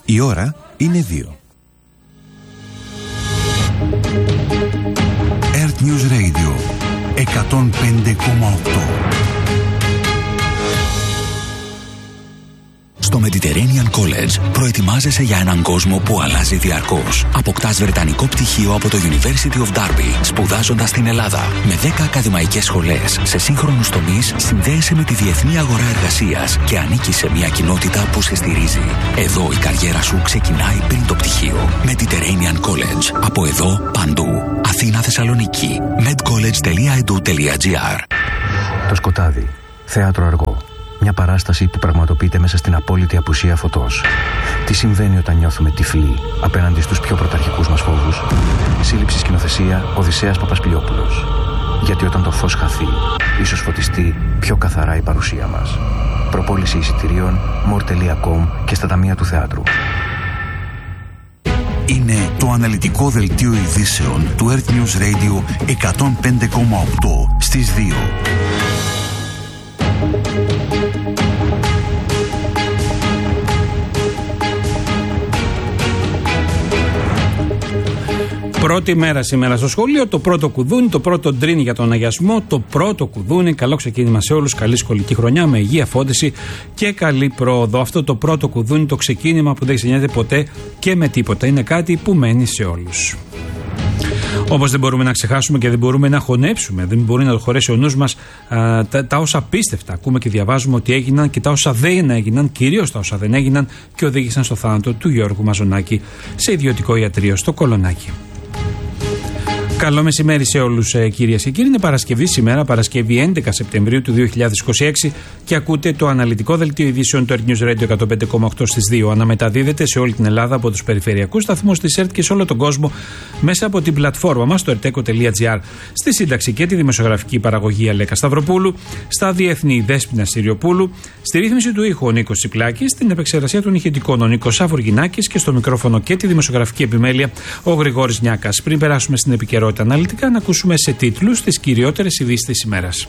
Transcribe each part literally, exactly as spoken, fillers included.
Η ώρα είναι δύο. Earth News Radio εκατόν πέντε κόμμα οκτώ. Στο Mediterranean College προετοιμάζεσαι για έναν κόσμο που αλλάζει διαρκώς. Αποκτάς βρετανικό πτυχίο από το University of Derby, σπουδάζοντας στην Ελλάδα. Με δέκα ακαδημαϊκές σχολές σε σύγχρονους τομείς, συνδέεσαι με τη διεθνή αγορά εργασίας και ανήκεις σε μια κοινότητα που σε στηρίζει. Εδώ η καριέρα σου ξεκινάει πριν το πτυχίο. Mediterranean College. Από εδώ παντού. Αθήνα, Θεσσαλονίκη. medcollege τελεία e d u τελεία g r. Το σκοτάδι. Θέατρο αργό. Μια παράσταση που πραγματοποιείται μέσα στην απόλυτη απουσία φωτός. Τι συμβαίνει όταν νιώθουμε τυφλοί απέναντι στους πιο πρωταρχικούς μας φόβους? Σύλληψη σκηνοθεσία Οδυσσέας Παπασπηλιόπουλος. Γιατί όταν το φως χαθεί, ίσως φωτιστεί πιο καθαρά η παρουσία μας. Προπόληση εισιτηρίων more τελεία com και στα ταμεία του θεάτρου. Είναι το αναλυτικό δελτίο ειδήσεων του Earth News Radio εκατόν πέντε κόμμα οκτώ στις δύο. Πρώτη μέρα σήμερα στο σχολείο, το πρώτο κουδούνι, το πρώτο ντρίνι για τον αγιασμό, το πρώτο κουδούνι. Καλό ξεκίνημα σε όλους, καλή σχολική χρονιά με υγεία, φώτιση και καλή πρόοδο. Αυτό το πρώτο κουδούνι, το ξεκίνημα που δεν ξεχνιέται ποτέ και με τίποτα. Είναι κάτι που μένει σε όλους. Όπως δεν μπορούμε να ξεχάσουμε και δεν μπορούμε να χωνέψουμε, δεν μπορεί να το χωρέσει ο νους μας α, τα, τα όσα απίστευτα ακούμε και διαβάζουμε ότι έγιναν και τα όσα δεν έγιναν, κυρίως τα όσα δεν έγιναν και οδήγησαν στο θάνατο του Γιώργου Μαζονάκη σε ιδιωτικό ιατρείο στο Κολονάκι. Καλό μεσημέρι σε όλους, ε, κυρίες και κύριοι. Είναι Παρασκευή σήμερα, Παρασκευή έντεκα Σεπτεμβρίου του δύο χιλιάδες είκοσι έξι και ακούτε το αναλυτικό δελτίο ειδήσεων του Earth News Radio εκατόν πέντε κόμμα οκτώ στις δύο. Αναμεταδίδεται σε όλη την Ελλάδα από τους περιφερειακούς σταθμούς της ΕΡΤ και σε όλο τον κόσμο μέσα από την πλατφόρμα μας, το ερτέκο τελεία τζι άρ. Στη σύνταξη και τη δημοσιογραφική παραγωγή Αλέκα Σταυροπούλου, στα διεθνή Δέσποινα Συριοπούλου, στη ρύθμιση του ήχου ο Νίκος Τσιπλάκης, στην επεξεργασία των ηχητικών ο Νίκος Σαβουργινάκης και στο μικρόφωνο και τη δημοσιογραφική επιμέλεια ο Γρηγόρης Νιάκας. Πριν περάσουμε στην επικαιρότητα αναλυτικά, να ακούσουμε σε τίτλους τις κυριότερες ειδήσεις της ημέρας.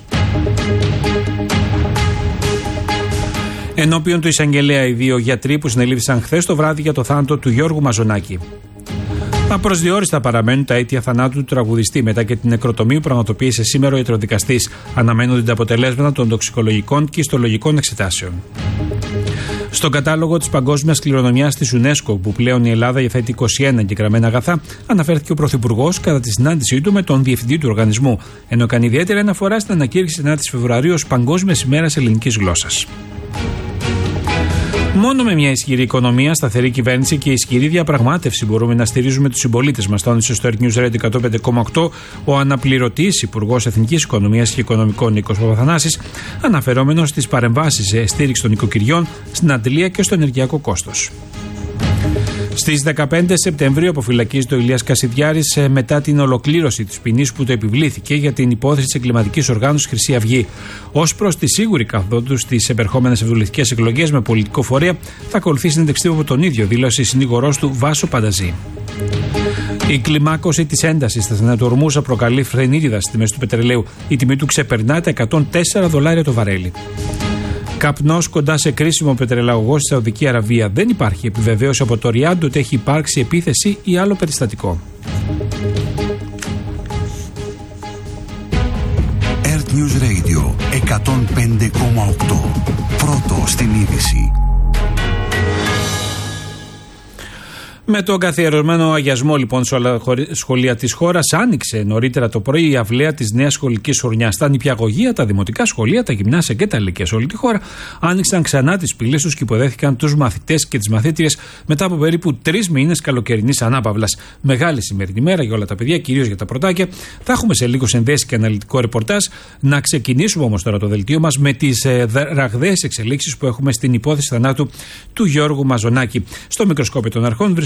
Ενώπιον του εισαγγελέα οι δύο γιατροί που συνελήφθησαν χθες το βράδυ για το θάνατο του Γιώργου Μαζονάκη. Απροσδιόριστα παραμένουν τα αίτια θανάτου του τραγουδιστή μετά και την νεκροτομή που πραγματοποίησε σήμερα ο ιατροδικαστής. Αναμένονται τα αποτελέσματα των τοξικολογικών και ιστολογικών εξετάσεων. Στον κατάλογο της παγκόσμιας κληρονομιάς της UNESCO, που πλέον η Ελλάδα διαθέτει είκοσι ένα εγκεκριμένα αγαθά, αναφέρθηκε ο Πρωθυπουργός κατά τη συνάντησή του με τον Διευθυντή του οργανισμού, ενώ κάνει ιδιαίτερη αναφορά στην ανακήρυξη ενάτη Φεβρουαρίου ως Παγκόσμιας ημέρας ελληνικής γλώσσας. Μόνο με μια ισχυρή οικονομία, σταθερή κυβέρνηση και ισχυρή διαπραγμάτευση μπορούμε να στηρίζουμε τους συμπολίτες μας, τόνισε στο Earth News Radio εκατόν πέντε κόμμα οκτώ ο αναπληρωτής Υπουργός Εθνικής Οικονομίας και Οικονομικών Νίκος Παπαθανάσης, αναφερόμενος στις παρεμβάσεις σε στήριξη των νοικοκυριών, στην αντλία και στο ενεργειακό κόστος. Στις δεκαπέντε Σεπτεμβρίου αποφυλακίζεται ο Ηλίας Κασιδιάρης μετά την ολοκλήρωση της ποινής που το επιβλήθηκε για την υπόθεση της εγκληματικής οργάνωσης Χρυσή Αυγή. Ως προς τη σίγουρη καθόδου του στις επερχόμενες ευρωβουλευτικές εκλογές με πολιτικό φορέα, θα ακολουθεί συνέντευξη από τον ίδιο, δήλωσε η συνήγορός του Βάσο Πανταζή. Η κλιμάκωση της έντασης στα στενά του Ορμούζα προκαλεί φρενίτιδα στη μέση του πετρελαίου. Η τιμή του ξεπερνά τα εκατόν τέσσερα δολάρια το βαρέλι. Καπνός κοντά σε κρίσιμο πετρελαγωγό στη Σαουδική Αραβία. Δεν υπάρχει επιβεβαίωση από το Ριάντ ότι έχει υπάρξει επίθεση ή άλλο περιστατικό. Earth News Radio εκατόν πέντε κόμμα οκτώ. Πρώτο στην είδηση. Με τον καθιερωμένο αγιασμό λοιπόν σε όλα τα σχολεία της χώρας, άνοιξε νωρίτερα το πρωί η αυλαία της νέας σχολικής χρονιάς. Τα νηπιαγωγεία, τα δημοτικά σχολεία, τα γυμνάσια και τα λύκεια σε όλη τη χώρα άνοιξαν ξανά τις πύλες τους και υποδέχθηκαν τους μαθητές και τις μαθήτριες μετά από περίπου τρεις μήνες καλοκαιρινής ανάπαυλας. Μεγάλη σημερινή μέρα για όλα τα παιδιά, κυρίως για τα πρωτάκια. Θα έχουμε σε λίγο συνδέσει και αναλυτικό ρεπορτάζ. Να ξεκινήσουμε όμως τώρα το δελτίο μας με τις ε, ραγδαίες εξελίξεις που έχουμε στην υπόθεση θανάτου του Γιώργου Μαζονάκη. Στο μικροσκόπιο των αρχών βρίσκονται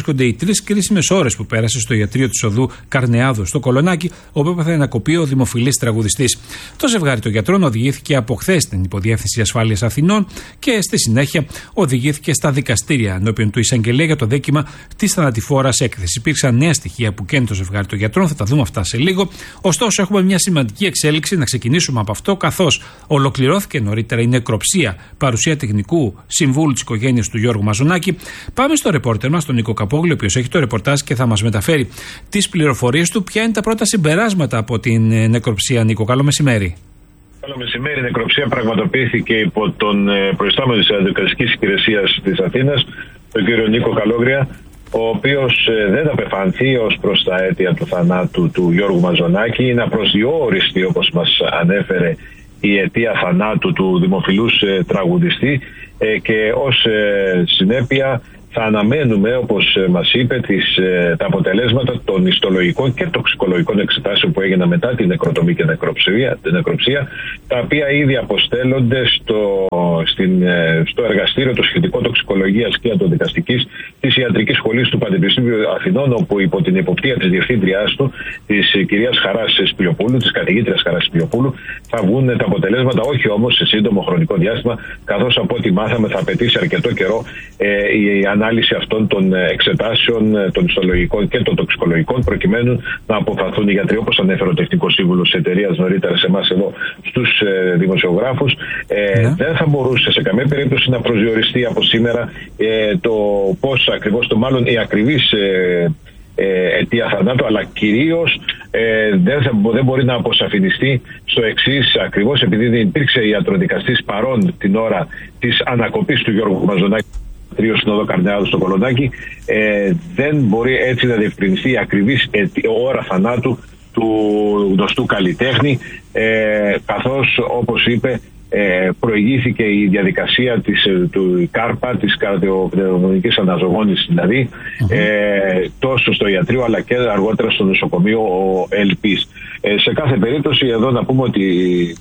βρίσκονται οι τρεις κρίσιμες ώρες που πέρασε στο ιατρείο της οδού Καρνεάδου στο Κολονάκι, όπου έπαθε ένα κοπείο ο δημοφιλής τραγουδιστής. Το ζευγάρι των γιατρών οδηγήθηκε από χθες στην Υποδιεύθυνση Ασφάλειας Αθηνών και στη συνέχεια οδηγήθηκε στα δικαστήρια ενώπιον του εισαγγελέα για το δίκημα της θανατηφόρας έκθεσης. Υπήρξαν νέα στοιχεία που καίνει το ζευγάρι των γιατρών, θα τα δούμε αυτά σε λίγο. Ωστόσο, έχουμε μια σημαντική εξέλιξη, να ξεκινήσουμε από αυτό, καθώς ολοκληρώθηκε νωρίτερα η νεκροψία παρουσία τεχνικού συμβούλου της οικογένειας του Γιώργου Μαζονάκη. Πάμε στο ρεπόρτερ μας, τον Νίκο Καπόγλου, ο οποίος έχει το ρεπορτάζ και θα μας μεταφέρει τις πληροφορίες του. Ποια είναι τα πρώτα συμπεράσματα από την νεκροψία, Νίκο? Καλό μεσημέρι. Καλό μεσημέρι. Η νεκροψία πραγματοποιήθηκε υπό τον προϊστάμενο της Δικαστικής Υπηρεσίας της Αθήνας, τον κύριο Νίκο Καλόγρια, ο οποίος δεν απεφανθεί ως προς τα αίτια του θανάτου του Γιώργου Μαζονάκη. Είναι απροσδιόριστη, όπως μας ανέφερε, η αιτία θανάτου του δημοφιλούς τραγουδιστή και ως συνέπεια θα αναμένουμε, όπως μας είπε, τις, τα αποτελέσματα των ιστολογικών και τοξικολογικών εξετάσεων που έγιναν μετά την νεκροτομή και νεκροψία, την νεκροψία, τα οποία ήδη αποστέλλονται στο, στην, στο εργαστήριο το σχετικό τοξικολογίας και αντοδικαστικής της Ιατρικής Σχολής του Πανεπιστημίου Αθηνών, όπου υπό την υποπτία της διευθύντριάς του, της κυρίας Χαράς Σπηλιοπούλου, της καθηγήτριας Χαράς Σπηλιοπούλου, θα βγουν τα αποτελέσματα, όχι όμως σε σύντομο χρονικό διάστημα, καθώς από ό,τι μάθαμε θα απαιτήσει αρκετό καιρό ε, η ανάλυση αυτών των εξετάσεων, των ιστολογικών και των τοξικολογικών, προκειμένου να αποφαθούν οι γιατροί, όπως ανέφερε ο τεχνικός σύμβουλος της εταιρείας νωρίτερα σε εμάς εδώ στους ε, δημοσιογράφους. Ε, yeah. Δεν θα μπορούσε σε καμία περίπτωση να προσδιοριστεί από σήμερα ε, το πώς ακριβώς, το μάλλον η ακριβής ε, ε, αιτία θανάτου, αλλά κυρίως ε, δεν, θα, δεν μπορεί να αποσαφινιστεί στο εξής, ακριβώς επειδή δεν υπήρξε ιατροδικαστής παρόν την ώρα της ανακοπής του Γιώργου Μαζονάκη στην οδό Καρνεάδου στο Κολονάκι, ε, δεν μπορεί έτσι να διευκρινιστεί η ακριβής ώρα θανάτου του γνωστού καλλιτέχνη, ε, καθώς, όπως είπε, ε, προηγήθηκε η διαδικασία της, του ΚΑΡΠΑ, της καρδιοπνευμονικής αναζωογόνησης δηλαδή, mm-hmm. ε, τόσο στο ιατρείο αλλά και αργότερα στο νοσοκομείο ο ΕΛΠΙΣ. Ε, σε κάθε περίπτωση εδώ να πούμε ότι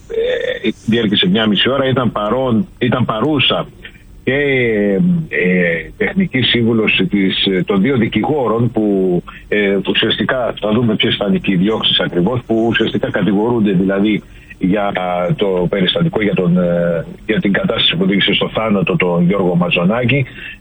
ε, διέρχησε μια μισή ώρα, ήταν, παρόν, ήταν παρούσα και ε, τεχνική σύμβουλος της, των δύο δικηγόρων που ε, ουσιαστικά θα δούμε ποιες θα είναι και οι διώξεις ακριβώς, που ουσιαστικά κατηγορούνται δηλαδή για το περιστατικό, για, τον, για την κατάσταση που οδήγησε στο θάνατο τον Γιώργο Μαζονάκη,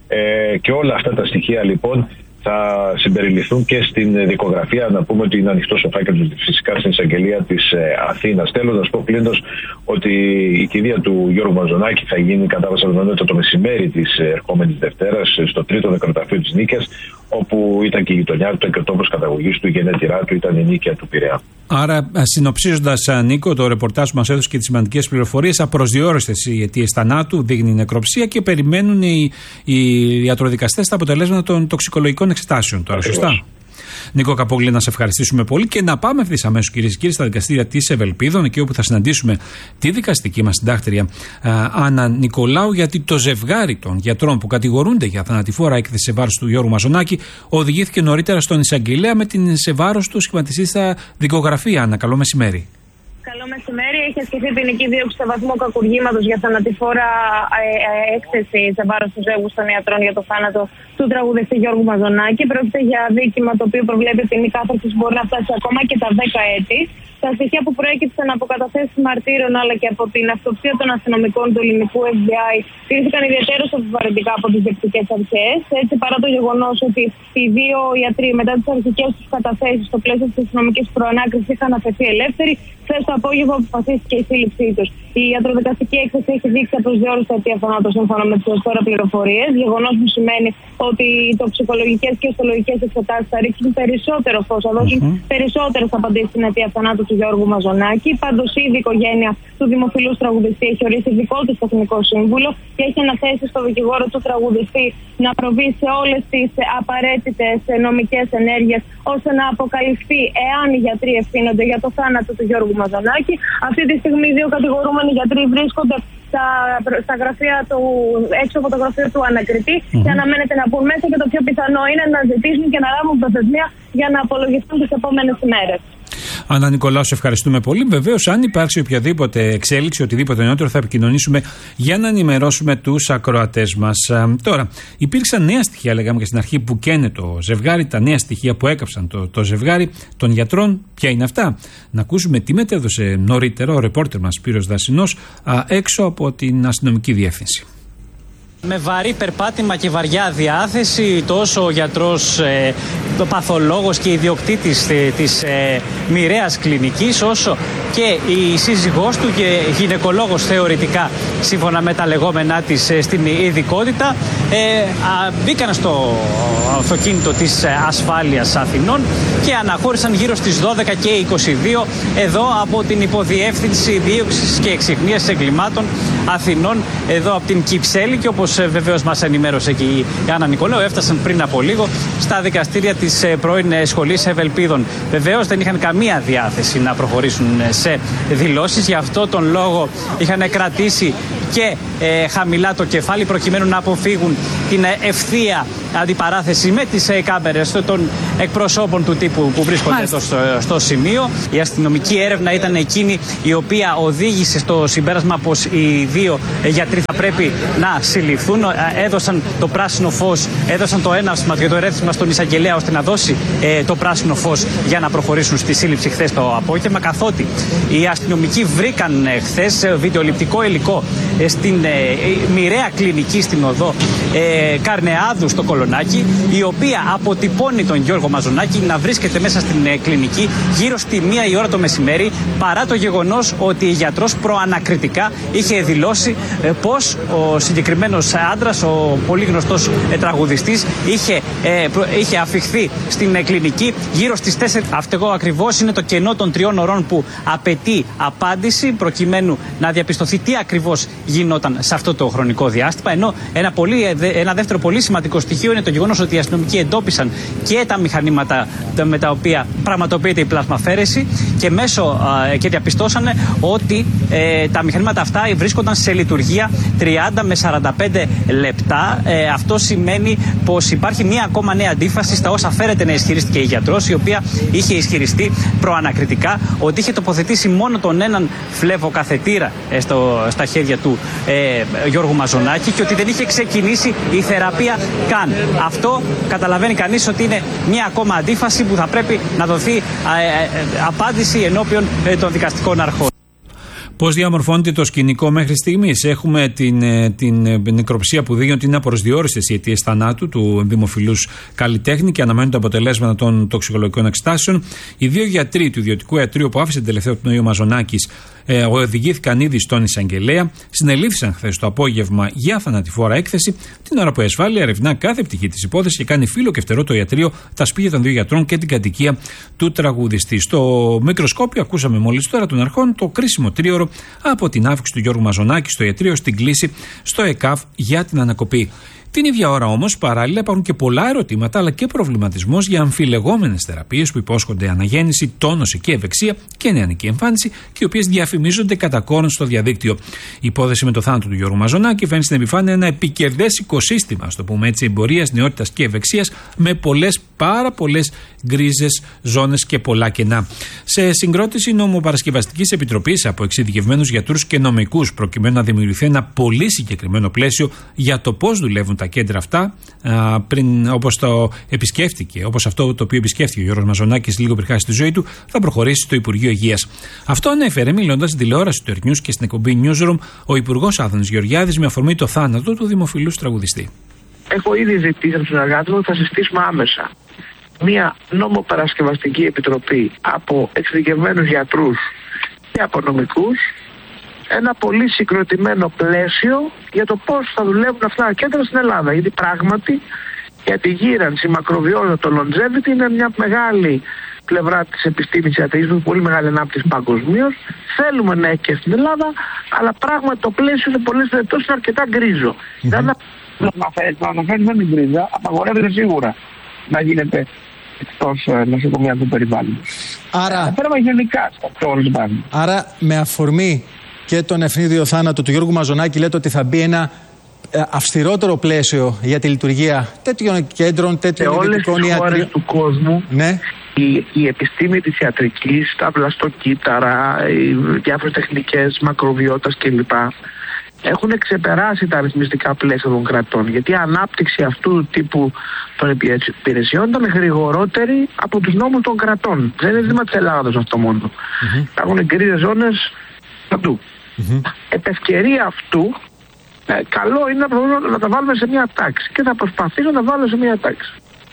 ε, και όλα αυτά τα στοιχεία λοιπόν θα συμπεριληφθούν και στην δικογραφία. Να πούμε ότι είναι ανοιχτός ο φάκελος φυσικά στην εισαγγελία της Αθήνας. Τέλος, να σας πω κλείνοντας ότι η κηδεία του Γιώργου Μαζονάκη θα γίνει κατά πάσα πιθανότητα το μεσημέρι της ερχόμενης Δευτέρας στο τρίτο νεκροταφείο της Νίκαιας, όπου ήταν και η γειτονιά του και ο τόπος καταγωγής του, η γενέτειρά του ήταν η Νίκαια του Πειραιά. Άρα, συνοψίζοντας, Νίκο, το ρεπορτάζ που μας έδωσε και τις σημαντικές πληροφορίες, απροσδιόριστες οι αιτίες θανάτου, δείχνει νεκροψία και περιμένουν οι, οι ιατροδικαστές τα αποτελέσματα των τοξικολογικών εξετάσεων τώρα, σωστά? Νίκο Καπόγλου, να σε ευχαριστήσουμε πολύ και να πάμε ευθύς αμέσως, κυρίες και κύριοι, στα δικαστήρια της Ευελπίδων, εκεί όπου θα συναντήσουμε τη δικαστική μας συντάκτρια Άννα Νικολάου, γιατί το ζευγάρι των γιατρών που κατηγορούνται για θανατηφόρα έκθεση σε βάρος του Γιώργου Μαζονάκη οδηγήθηκε νωρίτερα στον εισαγγελέα με την σε βάρος του σχηματιστή στα δικογραφία. Άννα, καλό μεσημέρι. Καλό μεσημέρι. Έχει ασκηθεί ποινική δίωξη σε βαθμό κακουργήματος για θανατηφόρα ε, ε, έκθεση σε βάρος του ζεύγους των ιατρών για το θάνατο του τραγουδιστή Γιώργου Μαζονάκη. Πρόκειται για δίκημα το οποίο προβλέπει ποινή κάθαρσης που μπορεί να φτάσει ακόμα και τα δέκα έτη. Τα στοιχεία που προέκυψαν από καταθέσεις μαρτύρων αλλά και από την αυτοψία των αστυνομικών του ελληνικού εφ μπι άι κρίθηκαν ιδιαίτερως επιβαρυντικά από τις διοικητικές αρχές. Έτσι, παρά το γεγονός ότι οι δύο ιατροί μετά τις αρχικές τους καταθέσεις στο πλαίσιο της αστυνομικής προανάκρισης είχαν αφαιθεί ελεύθεροι, χθες το απόγευμα αποφασίστηκε η σύλληψή τους. Η ιατροδικαστική έκθεση έχει δείξει απροσδιόριστα αιτία θανάτου σύμφωνα με τις τώρα πληροφορίες. Γεγονός που σημαίνει ότι οι τοξικολογικές και ιστολογικές εξετάσεις θα ρίξουν περισσότερο φως, θα δώσουν mm-hmm. περισσότερες απαντήσεις στην αιτία θανάτου του Γιώργου Μαζονάκη. Πάντως, ήδη η οικογένεια του δημοφιλούς τραγουδιστή έχει ορίσει δικό της τεχνικό σύμβουλο και έχει αναθέσει στο δικηγόρο του τραγουδιστή να προβεί σε όλες τις απαραίτητες νομικές ενέργειες ώστε να αποκαλυφθεί εάν οι γιατροί ευθύνονται για το θάνατο του Γιώργου Μαζονάκη. Αυτή τη στιγμή, δύο κατηγορούμενοι γιατροί βρίσκονται στα, στα γραφεία του, έξω από το γραφείο του ανακριτή mm-hmm. και αναμένεται να μπουν μέσα, και το πιο πιθανό είναι να ζητήσουν και να λάβουν προθεσμία για να απολογηθούν τις επόμενες ημέρες. Άννα Νικολάου, σε ευχαριστούμε πολύ. Βεβαίως, αν υπάρξει οποιαδήποτε εξέλιξη, οτιδήποτε νεότερο, θα επικοινωνήσουμε για να ενημερώσουμε τους ακροατές μας. Τώρα, υπήρξαν νέα στοιχεία, λέγαμε και στην αρχή, που καίνε το ζευγάρι, τα νέα στοιχεία που έκαψαν το, το ζευγάρι των γιατρών. Ποια είναι αυτά? Να ακούσουμε τι μετέδωσε νωρίτερα ο ρεπόρτερ μας Σπύρος Δασσινός α, έξω από την αστυνομική διεύθυνση. Με βαρύ περπάτημα και βαριά διάθεση, τόσο ο γιατρός, ε, το παθολόγος και ιδιοκτήτης ε, της ε, μοιραίας κλινικής, όσο και η σύζυγός του και γυναικολόγος θεωρητικά, σύμφωνα με τα λεγόμενά της ε, στην ειδικότητα, ε, α, μπήκαν στο αυτοκίνητο της ασφάλειας Αθηνών και αναχώρησαν γύρω στις δώδεκα και είκοσι δύο εδώ από την Υποδιεύθυνση Δίωξης και Εξυχνίας Εγκλημάτων Αθηνών, εδώ από την Κυψέλη, και όπως βεβαίως μας ενημέρωσε και η Άννα Νικολάου, έφτασαν πριν από λίγο στα δικαστήρια της πρώην Σχολής Ευελπίδων. Βεβαίως δεν είχαν καμία διάθεση να προχωρήσουν σε δηλώσεις, γι' αυτό τον λόγο είχαν κρατήσει και ε, χαμηλά το κεφάλι, προκειμένου να αποφύγουν την ευθεία αντιπαράθεση με τις ε, κάμερες των εκπροσώπων του τύπου που βρίσκονται εδώ στο, στο σημείο. Η αστυνομική έρευνα ήταν εκείνη η οποία οδήγησε στο συμπέρασμα πως οι δύο ε, γιατροί θα πρέπει να συλληφθούν. Ε, έδωσαν το πράσινο φως, έδωσαν το έναυσμα και το ερέθισμα στον εισαγγελέα ώστε να δώσει ε, το πράσινο φως για να προχωρήσουν στη σύλληψη χθες το απόγευμα, καθότι οι αστυνομικοί βρήκαν ε, χθες ε, βιντεοληπτικό υλικό ε, στην ε, μοιραία κλινική στην οδό ε, Καρνεάδου στο Κολονάκι, η οποία αποτυπώνει τον Γιώργο Μαζονάκη να βρίσκεται μέσα στην ε, κλινική γύρω στη μία η ώρα το μεσημέρι, παρά το γεγονός ότι η γιατρός προανακριτικά είχε δηλώσει ε, πως ο συγκεκριμένος άντρας, ο πολύ γνωστός ε, τραγουδιστής, είχε, ε, προ, είχε αφιχθεί στην ε, κλινική γύρω στις τέσσερις. Αυτό ακριβώς είναι το κενό των τριών ωρών που απαιτεί απάντηση, προκειμένου να διαπιστωθεί τι ακριβώς γινόταν σε αυτό το χρονικό διάστημα. Ενώ ένα, πολύ, ένα δεύτερο πολύ σημαντικό στοιχείο είναι το γεγονός ότι οι αστυνομικοί εντόπισαν και τα μηχανήματα με τα οποία πραγματοποιείται η πλασμαφέρεση και, μέσω, α, και διαπιστώσανε ότι ε, τα μηχανήματα αυτά βρίσκονταν σε λειτουργία τριάντα με σαράντα πέντε λεπτά. Ε, αυτό σημαίνει πως υπάρχει μία ακόμα νέα αντίφαση στα όσα φέρεται να ισχυρίστηκε η γιατρός, η οποία είχε ισχυριστεί προανακριτικά ότι είχε τοποθετήσει μόνο τον έναν φλεβοκαθετήρα ε, στο, στα χέρια του ε, Γιώργου Μαζονάκη και ότι δεν είχε ξεκινήσει η θεραπεία καν. Αυτό καταλαβαίνει κανείς ότι είναι μία ακόμα αντίφαση που θα πρέπει να δοθεί ε, ε, απάντηση ενώπιον ε, των δικαστικών αρχών. Πώς διαμορφώνεται το σκηνικό μέχρι στιγμής? Έχουμε την, την νεκροψία που δείχνει ότι είναι απροσδιόριστες οι αιτίες θανάτου του δημοφιλούς καλλιτέχνη και αναμένουν τα αποτελέσματα των τοξικολογικών εξετάσεων. Οι δύο γιατροί του ιδιωτικού ιατρείου που άφησε τελευταίο πνοή ο Μαζονάκης ε, οδηγήθηκαν ήδη στον εισαγγελέα. Συνελήφθησαν χθες το απόγευμα για θανατηφόρα έκθεση, την ώρα που η ασφάλεια ερευνά κάθε πτυχή της υπόθεσης και κάνει φύλλο και φτερό το ιατρείο, τα σπίτια των δύο γιατρών και την κατοικία του τραγουδιστή. Στο μικροσκόπιο ακούσαμε μόλις τώρα των αρχών το κρίσιμο τρίωρο από την άφηξη του Γιώργου Μαζονάκη στο ιατρείο στην κλήση στο ΕΚΑΒ για την ανακοπή. Την ίδια ώρα όμως, παράλληλα, υπάρχουν και πολλά ερωτήματα αλλά και προβληματισμός για αμφιλεγόμενες θεραπείες που υπόσχονται αναγέννηση, τόνωση και ευεξία και νεανική εμφάνιση και οι οποίες διαφημίζονται κατά κόρον στο διαδίκτυο. Η υπόθεση με το θάνατο του Γιώργου Μαζονάκη φέρνει στην επιφάνεια ένα επικερδές οικοσύστημα, ας το πούμε έτσι, εμπορίας, νεότητας και ευεξίας, με πολλές, πάρα πολλές γκρίζες ζώνες και πολλά κενά. Σε συγκρότηση νομοπαρασκευαστικής επιτροπής από εξειδικευμένους γιατρούς και νομικούς, προκειμένου να δημιουργηθεί ένα πολύ συγκεκριμένο πλαίσιο για το πώς δουλεύουν τα κέντρα αυτά, α, πριν, όπως το επισκέφτηκε, όπως αυτό το οποίο επισκέφτηκε ο Γιώργος Μαζονάκης λίγο πριν χάσει τη ζωή του, θα προχωρήσει στο Υπουργείο Υγείας. Αυτό ανέφερε μιλώντας στην τηλεόραση του Earth News και στην εκπομπή Newsroom ο Υπουργός Άδωνης Γεωργιάδης με αφορμή το θάνατο του δημοφιλούς τραγουδιστή. Έχω ήδη ζητήσει από τους συνεργάτες μου ότι θα συστήσουμε άμεσα μια νομοπαρασκευαστική επιτροπή από εξειδικευμένους γιατρούς και από νομικούς, ένα πολύ συγκροτημένο πλαίσιο για το πώς θα δουλεύουν αυτά τα κέντρα στην Ελλάδα. Γιατί πράγματι για τη γύρανση, η μακροβιότητα, το longevity είναι μια μεγάλη πλευρά της επιστήμης της ιατρικής, πολύ μεγάλη ανάπτυξη παγκοσμίως. Θέλουμε να έχει και στην Ελλάδα, αλλά πράγματι το πλαίσιο σε πολλές περιπτώσεις είναι αρκετά γκρίζο. Mm-hmm. Δεν θα αναφέρει με την γκρίζα, απαγορεύεται σίγουρα να γίνεται εκτός νοσοκομιακού περιβάλλοντος. Άρα, πέρα γενικά στο όλο το πράγμα. Άρα, με αφορμή και τον ευνίδιο θάνατο του Γιώργου Μαζονάκη, λέτε ότι θα μπει ένα αυστηρότερο πλαίσιο για τη λειτουργία τέτοιων κέντρων, τέτοιων ιδιωτικών ιατρείων. Σε όλες τις χώρες του κόσμου, ναι. η, η επιστήμη της ιατρικής, τα βλαστοκύτταρα, οι διάφορες τεχνικές μακροβιότητας κλπ. Έχουν ξεπεράσει τα αριθμιστικά πλαίσια των κρατών. Γιατί η ανάπτυξη αυτού του τύπου των υπηρεσιών ήταν γρηγορότερη από τους νόμους των κρατών. Δεν είναι ζήτημα της Ελλάδος αυτό μόνο. Mm-hmm. Υπάρχουν γκρίζες ζώνες παντού. Mm-hmm. Επ' ευκαιρία αυτού, ε, καλό είναι να, να τα βάλουμε σε μια τάξη. Και θα προσπαθήσω να τα βάλω σε μια τάξη.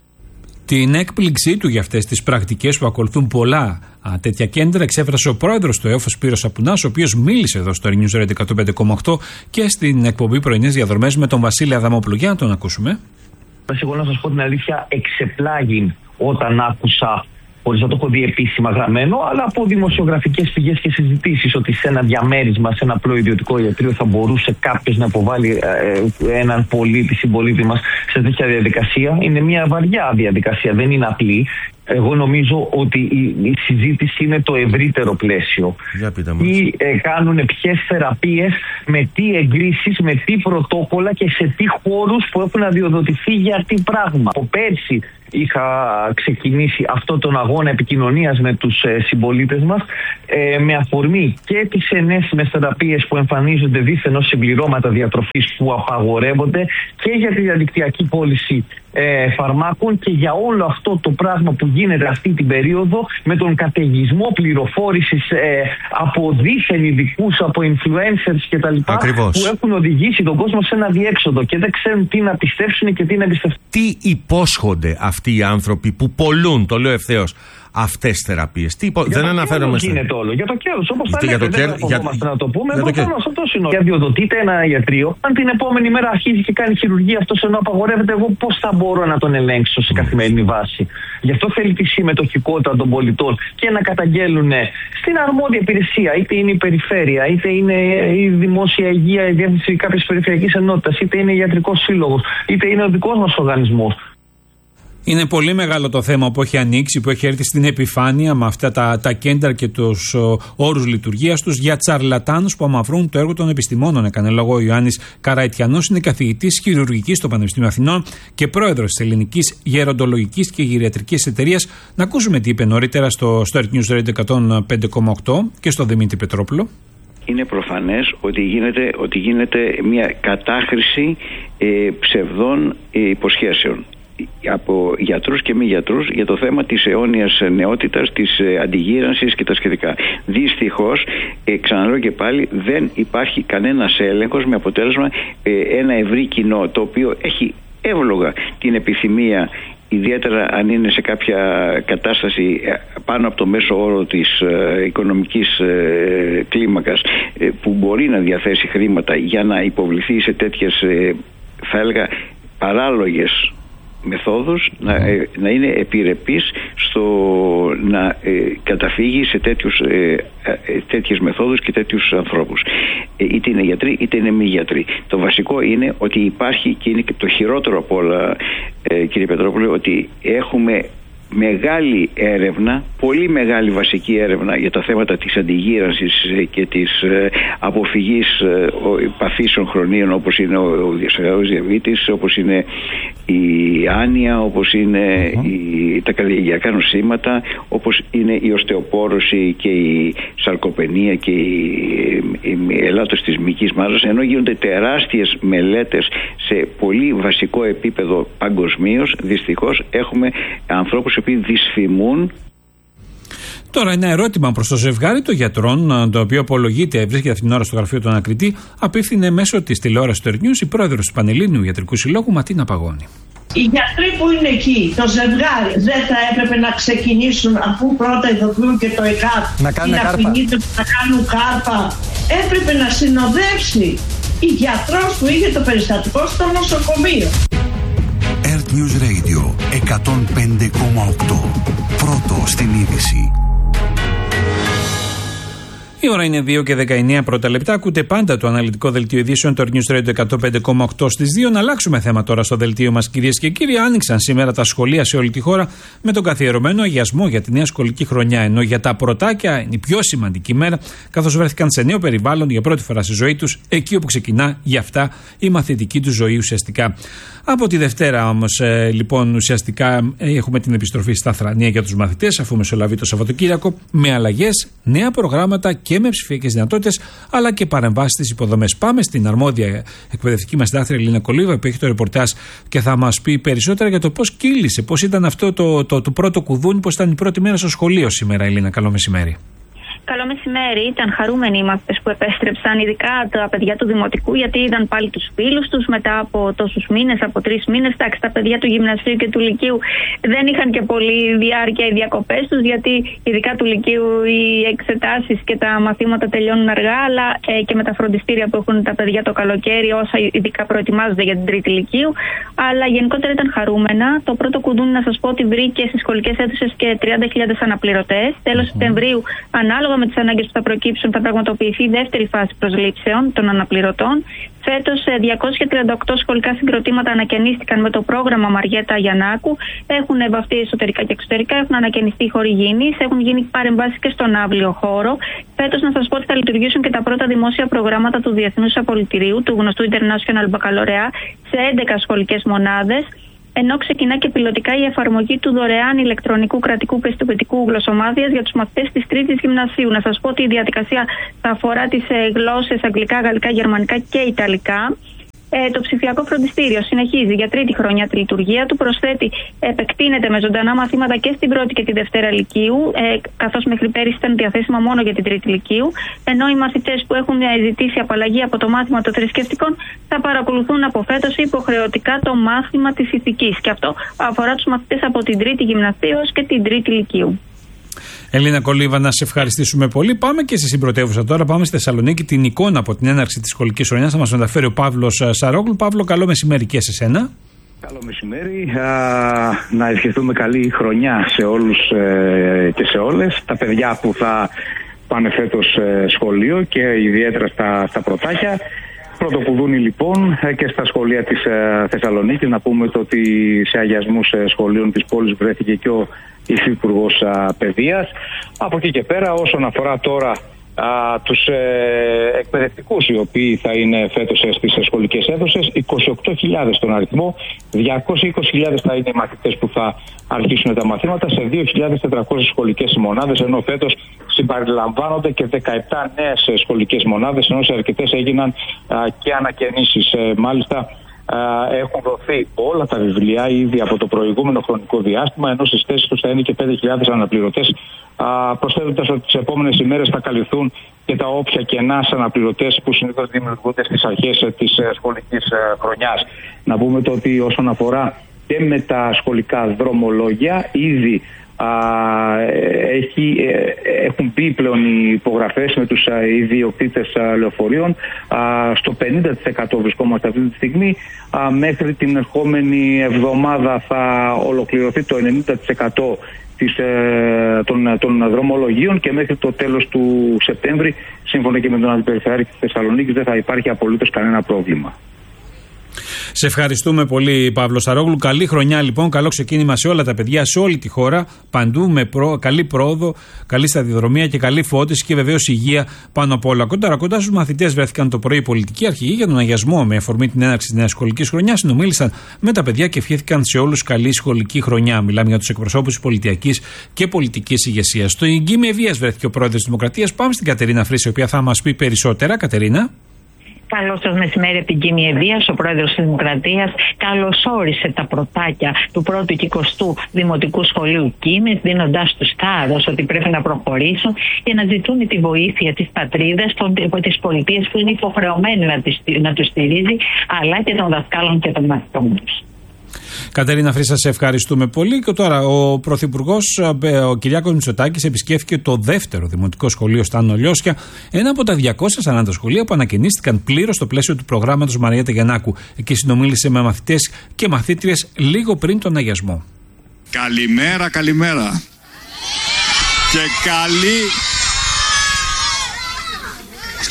Την έκπληξή του για αυτές τις πρακτικές που ακολουθούν πολλά α, τέτοια κέντρα εξέφρασε ο πρόεδρος του ΕΟΦ, Σπύρος Σαπουνάς, ο οποίος μίλησε εδώ στο News Radio εκατόν πέντε κόμμα οκτώ και στην εκπομπή Πρωινές Διαδρομές με τον Βασίλη Αδαμόπουλο. Για να τον ακούσουμε. Εγώ να σας πω την αλήθεια, εξεπλάγην όταν άκουσα, χωρίς να το έχω δει επίσημα γραμμένο, αλλά από δημοσιογραφικές πηγές και συζητήσεις, ότι σε ένα διαμέρισμα, σε ένα απλό ιδιωτικό ιατρείο, θα μπορούσε κάποιος να υποβάλει ε, έναν πολίτη, συμπολίτη μας σε τέτοια διαδικασία. Είναι μια βαριά διαδικασία, δεν είναι απλή. Εγώ νομίζω ότι η, η συζήτηση είναι το ευρύτερο πλαίσιο. Τι ε, κάνουν, ποιες θεραπείες, με τι εγκρίσεις, με τι πρωτόκολλα και σε τι χώρους που έχουν αδειοδοτηθεί για τι πράγμα. Από πέρσι είχα ξεκινήσει αυτό τον αγώνα επικοινωνίας με τους ε, συμπολίτες μας ε, με αφορμή και τις ενέσιμες θεραπείες που εμφανίζονται δήθεν ως συμπληρώματα διατροφής που απαγορεύονται και για τη διαδικτυακή πώληση ε, φαρμάκων και για όλο αυτό το πράγμα που γίνεται αυτή την περίοδο με τον καταιγισμό πληροφόρησης ε, από δήθεν ειδικούς, από influencers κτλ. Που έχουν οδηγήσει τον κόσμο σε ένα διέξοδο και δεν ξέρουν τι να πιστέψουν και τι να εμπιστευτούν. Τι υπόσχονται αυτοί οι άνθρωποι που πολλούν, το λέω ευθέως, αυτές τις θεραπείες? Τι υπο... Δεν αναφέρομαι στο. Γίνεται όλο. Για το κέρδος, όπως θα λέτε, δεν φοβόμαστε για... να το πούμε. Για το κέρδος, αυτό είναι. Αδειοδοτείται ένα ιατρείο. Αν την επόμενη μέρα αρχίζει και κάνει χειρουργία αυτός ενώ απαγορεύεται, εγώ πώς θα μπορώ να τον ελέγξω σε καθημερινή βάση? Γι' αυτό θέλει τη συμμετοχικότητα των πολιτών και να καταγγέλουν στην αρμόδια υπηρεσία, είτε είναι η περιφέρεια, είτε είναι η δημόσια υγεία, η διεύθυνση κάποιας περιφερειακής ενότητας, είτε είναι ιατρικός σύλλογος, είτε είναι ο δικός μας οργανισμός. Είναι πολύ μεγάλο το θέμα που έχει ανοίξει, που έχει έρθει στην επιφάνεια με αυτά τα, τα κέντρα και τους όρους λειτουργίας τους για τσαρλατάνους που αμαυρούν το έργο των επιστημόνων. Έκανε λόγο ο Ιωάννης Καραϊτιανός, είναι καθηγητής χειρουργικής στο Πανεπιστήμιο Αθηνών και πρόεδρος της Ελληνικής Γεροντολογικής και Γυριατρικής Εταιρείας. Να ακούσουμε τι είπε νωρίτερα στο, στο News Radio εκατόν πέντε κόμμα οκτώ και στο Δημήτρη Πετρόπουλο. Είναι προφανές ότι γίνεται, ότι γίνεται μια κατάχρηση ε, ψευδών ε, υποσχέσεων από γιατρούς και μη γιατρούς για το θέμα της αιώνιας νεότητας, της ε, αντιγύρανσης και τα σχετικά. Δυστυχώς, ε, ξαναλέω και πάλι, δεν υπάρχει κανένας έλεγχος με αποτέλεσμα ε, ένα ευρύ κοινό το οποίο έχει εύλογα την επιθυμία, ιδιαίτερα αν είναι σε κάποια κατάσταση πάνω από το μέσο όρο της ε, οικονομικής ε, κλίμακας ε, που μπορεί να διαθέσει χρήματα για να υποβληθεί σε τέτοιες ε, θα έλεγα παράλογες μεθόδους, να, ε, να είναι επιρρεπής στο να ε, καταφύγει σε τέτοιους, ε, ε, τέτοιες μεθόδους και τέτοιους ανθρώπους. Ε, είτε είναι γιατροί είτε είναι μη γιατροί. Το βασικό είναι ότι υπάρχει, και είναι και το χειρότερο από όλα, ε, κύριε Πετρόπουλε, ότι έχουμε μεγάλη έρευνα, πολύ μεγάλη βασική έρευνα για τα θέματα της αντιγύρανσης και της αποφυγής παθήσεων χρονίων, όπως είναι ο διασαγωγός διαβήτης, όπως είναι η άνοια, όπως είναι uh-huh. η, τα καρδιαγγειακά νοσήματα, όπως είναι η οστεοπόρωση και η σαρκοπενία και η, η, η ελάττωση της μυϊκής μάζας, ενώ γίνονται τεράστιες μελέτες σε πολύ βασικό επίπεδο παγκοσμίως. Δυστυχώς έχουμε ανθρώπους που δυσφημούν. Τώρα, ένα ερώτημα προς το ζευγάρι των γιατρών, το οποίο απολογείται, βρίσκεται αυτήν την ώρα στο γραφείο του ανακριτή, απίφθινε μέσω της τηλεόρασης του News η πρόεδρος του Πανελλήνιου Ιατρικού Συλλόγου, Ματίνα Παγώνη. Οι γιατροί που είναι εκεί, το ζευγάρι, δεν θα έπρεπε να ξεκινήσουν, αφού πρώτα ειδοποιούν και το ΕΚΑΤ, να κάνουν κάρπα. Να κάνουν κάρπα. Έπρεπε να συνοδεύσει η γιατρός που είχε το περιστατικό στο νοσοκομείο. Earth News Radio εκατόν πέντε κόμμα οκτώ. Πρώτο στην είδηση. Η ώρα είναι δύο και δεκαεννέα πρώτα λεπτά. Ακούτε πάντα το αναλυτικό δελτίο ειδήσεων, το News Radio εκατό πέντε κόμμα οκτώ στις δύο. Να αλλάξουμε θέμα τώρα στο δελτίο μας, κυρίες και κύριοι. Άνοιξαν σήμερα τα σχολεία σε όλη τη χώρα με τον καθιερωμένο αγιασμό για τη νέα σχολική χρονιά. Ενώ για τα πρωτάκια είναι η πιο σημαντική μέρα, καθώς βρέθηκαν σε νέο περιβάλλον για πρώτη φορά στη ζωή τους, εκεί όπου ξεκινά για αυτά η μαθητική του ζωή ουσιαστικά. Από τη Δευτέρα όμως, ε, λοιπόν, ουσιαστικά ε, έχουμε την επιστροφή στα θρανία για τους μαθητές, αφού μεσολαβεί το Σαββατοκύριακο, με αλλαγές, νέα προγράμματα και με ψηφιακές δυνατότητες, αλλά και παρεμβάσεις στις υποδομές. Πάμε στην αρμόδια εκπαιδευτική μας συντάκτρια Ελίνα Κολίβα, που έχει το ρεπορτάζ και θα μας πει περισσότερα για το πώς κύλησε, πώς ήταν αυτό το, το, το πρώτο κουδούνι, πώς ήταν η πρώτη μέρα στο σχολείο σήμερα. Ελίνα, καλό μεσημέρι. Καλό μεσημέρι. Ήταν χαρούμενοι οι μαθητές που επέστρεψαν, ειδικά τα παιδιά του Δημοτικού, γιατί είδαν πάλι τους φίλους τους μετά από τόσους μήνες, από τρεις μήνες. Εντάξει, τα παιδιά του Γυμνασίου και του Λυκείου δεν είχαν και πολύ διάρκεια οι διακοπές τους, γιατί ειδικά του Λυκείου οι εξετάσεις και τα μαθήματα τελειώνουν αργά, αλλά ε, και με τα φροντιστήρια που έχουν τα παιδιά το καλοκαίρι, όσα ειδικά προετοιμάζονται για την Τρίτη Λυκείου. Αλλά γενικότερα ήταν χαρούμενα. Το πρώτο κουδούνι, να σας πω, ότι βρήκε στις σχολικές αίθουσες και τριάντα χιλιάδες αναπληρωτές. Τέλος Σεπτεμβρίου, ανάλογα με τις ανάγκες που θα προκύψουν, θα πραγματοποιηθεί η δεύτερη φάση προσλήψεων των αναπληρωτών. Φέτος διακόσια τριάντα οκτώ σχολικά συγκροτήματα ανακαινίστηκαν με το πρόγραμμα Μαριέτα Γιαννάκου. Έχουν βαφτεί εσωτερικά και εξωτερικά, έχουν ανακαινιστεί χώροι υγιεινής, έχουν γίνει παρεμβάσεις και στον αύλιο χώρο. Φέτος, να σας πω ότι θα λειτουργήσουν και τα πρώτα δημόσια προγράμματα του Διεθνούς Απολυτηρίου, του γνωστού International Baccalaureate, σε έντεκα σχολικές μονάδες. Ενώ ξεκινά και πιλωτικά η εφαρμογή του δωρεάν ηλεκτρονικού κρατικού πιστοποιητικού γλωσσομάθειας για τους μαθητές της Τρίτης Γυμνασίου. Να σας πω ότι η διαδικασία θα αφορά τις γλώσσες αγγλικά, γαλλικά, γερμανικά και ιταλικά. Ε, το ψηφιακό φροντιστήριο συνεχίζει για τρίτη χρονιά τη λειτουργία του. Προσθέτει, επεκτείνεται με ζωντανά μαθήματα και στην πρώτη και τη Δευτέρα Λυκείου, ε, καθώς μέχρι πέρυσι ήταν διαθέσιμα μόνο για την Τρίτη Λυκείου. Ενώ οι μαθητές που έχουν ζητήσει απαλλαγή από το μάθημα των θρησκευτικών θα παρακολουθούν από φέτος υποχρεωτικά το μάθημα της ηθικής. Και αυτό αφορά τους μαθητές από την Τρίτη Γυμνασίου και την Τρίτη Λυκείου. Ελίνα Κολίβα, να σε ευχαριστήσουμε πολύ. Πάμε και στη συμπρωτεύουσα τώρα. Πάμε στη Θεσσαλονίκη. Την εικόνα από την έναρξη της σχολικής χρονιάς θα μας μεταφέρει ο Παύλος Σαρόγλου. Παύλο, καλό μεσημέρι και σε σένα. Καλό μεσημέρι. Α, να ευχηθούμε καλή χρονιά σε όλους ε, και σε όλες. Τα παιδιά που θα πάνε φέτος ε, σχολείο και ιδιαίτερα στα, στα πρωτάκια. Πρώτο κουδούνι λοιπόν και στα σχολεία της ε, Θεσσαλονίκης. Να πούμε το ότι σε αγιασμούς ε, σχολείων της πόλης βρέθηκε και ο Υφυπουργός ε, Παιδείας. Από εκεί και πέρα, όσον αφορά τώρα α, τους ε, εκπαιδευτικούς οι οποίοι θα είναι φέτος στις σχολικές αίθουσες, είκοσι οκτώ χιλιάδες τον αριθμό, διακόσιες είκοσι χιλιάδες θα είναι οι μαθητές που θα αρχίσουν τα μαθήματα σε δύο χιλιάδες τετρακόσιες σχολικές μονάδες, ενώ φέτος συμπεριλαμβάνονται και δεκαεπτά νέες σχολικές μονάδες, ενώ σε αρκετές έγιναν α, και ανακαινήσεις. Ε, μάλιστα α, έχουν δοθεί όλα τα βιβλία ήδη από το προηγούμενο χρονικό διάστημα, ενώ στις θέσεις τους θα είναι και πέντε χιλιάδες αναπληρωτές, προσθέτοντας ότι τις επόμενες ημέρες θα καλυφθούν και τα όποια κενά σε αναπληρωτές που συνήθως δημιουργούνται στις αρχές της σχολικής χρονιάς. Να πούμε το ότι όσον αφορά και με τα σχολικά δρομολόγια, ήδη Α, έχει, έχουν μπει πλέον οι υπογραφές με τους ιδιοκτήτες λεωφορείων. Α, στο πενήντα τοις εκατό βρισκόμαστε αυτή τη στιγμή. Α, μέχρι την ερχόμενη εβδομάδα θα ολοκληρωθεί το ενενήντα τοις εκατό της, ε, των, των δρομολογίων και μέχρι το τέλος του Σεπτέμβρη, σύμφωνα και με τον Αντιπεριφερειάρχη της Θεσσαλονίκης, δεν θα υπάρχει απολύτως κανένα πρόβλημα. Σε ευχαριστούμε πολύ, Παύλο Σαρόγλου. Καλή χρονιά λοιπόν, καλό ξεκίνημα σε όλα τα παιδιά, σε όλη τη χώρα, παντού με προ... καλή πρόοδο, καλή σταδιοδρομία και καλή φώτιση και βεβαίως υγεία πάνω απ' όλα. Κοντά, κοντά στους μαθητές βρέθηκαν το πρωί οι πολιτικοί αρχηγοί για τον αγιασμό με αφορμή την έναρξη της νέας σχολικής χρονιάς. Συνομίλησαν με τα παιδιά και ευχήθηκαν σε όλους καλή σχολική χρονιά. Μιλάμε για τους εκπροσώπους της πολιτιακής και πολιτικής ηγεσίας. Στο εγκύμιο βίας βρέθηκε ο πρόεδρος της Δημοκρατίας. Πάμε στην Κατερίνα Φρύση, η οποία θα μας πει περισσότερα. Κατερίνα. Καλό σας μεσημέρι από την Κίμη Ευβίας. Ο πρόεδρος της Δημοκρατίας καλωσόρισε τα πρωτάκια του πρώτου και εικοστού Δημοτικού Σχολείου Κίμης, δίνοντάς τους θάρρος ότι πρέπει να προχωρήσουν και να ζητούν τη βοήθεια της πατρίδας από τις πολιτείες που είναι υποχρεωμένοι να, να τους στηρίζει, αλλά και των δασκάλων και των μαθητών τους. Κατερίνα Φρύση, σε ευχαριστούμε πολύ. Και τώρα ο Πρωθυπουργός, ο Κυριάκος Μητσοτάκης, επισκέφθηκε το δεύτερο δημοτικό σχολείο στα Άνω Λιώσια, ένα από τα διακόσια σαράντα σχολεία που ανακαινίστηκαν πλήρως στο πλαίσιο του προγράμματος Μαριέτα Γιαννάκου. Εκεί συνομίλησε με μαθητές και μαθήτριες λίγο πριν τον αγιασμό. Καλημέρα, καλημέρα. Και καλή,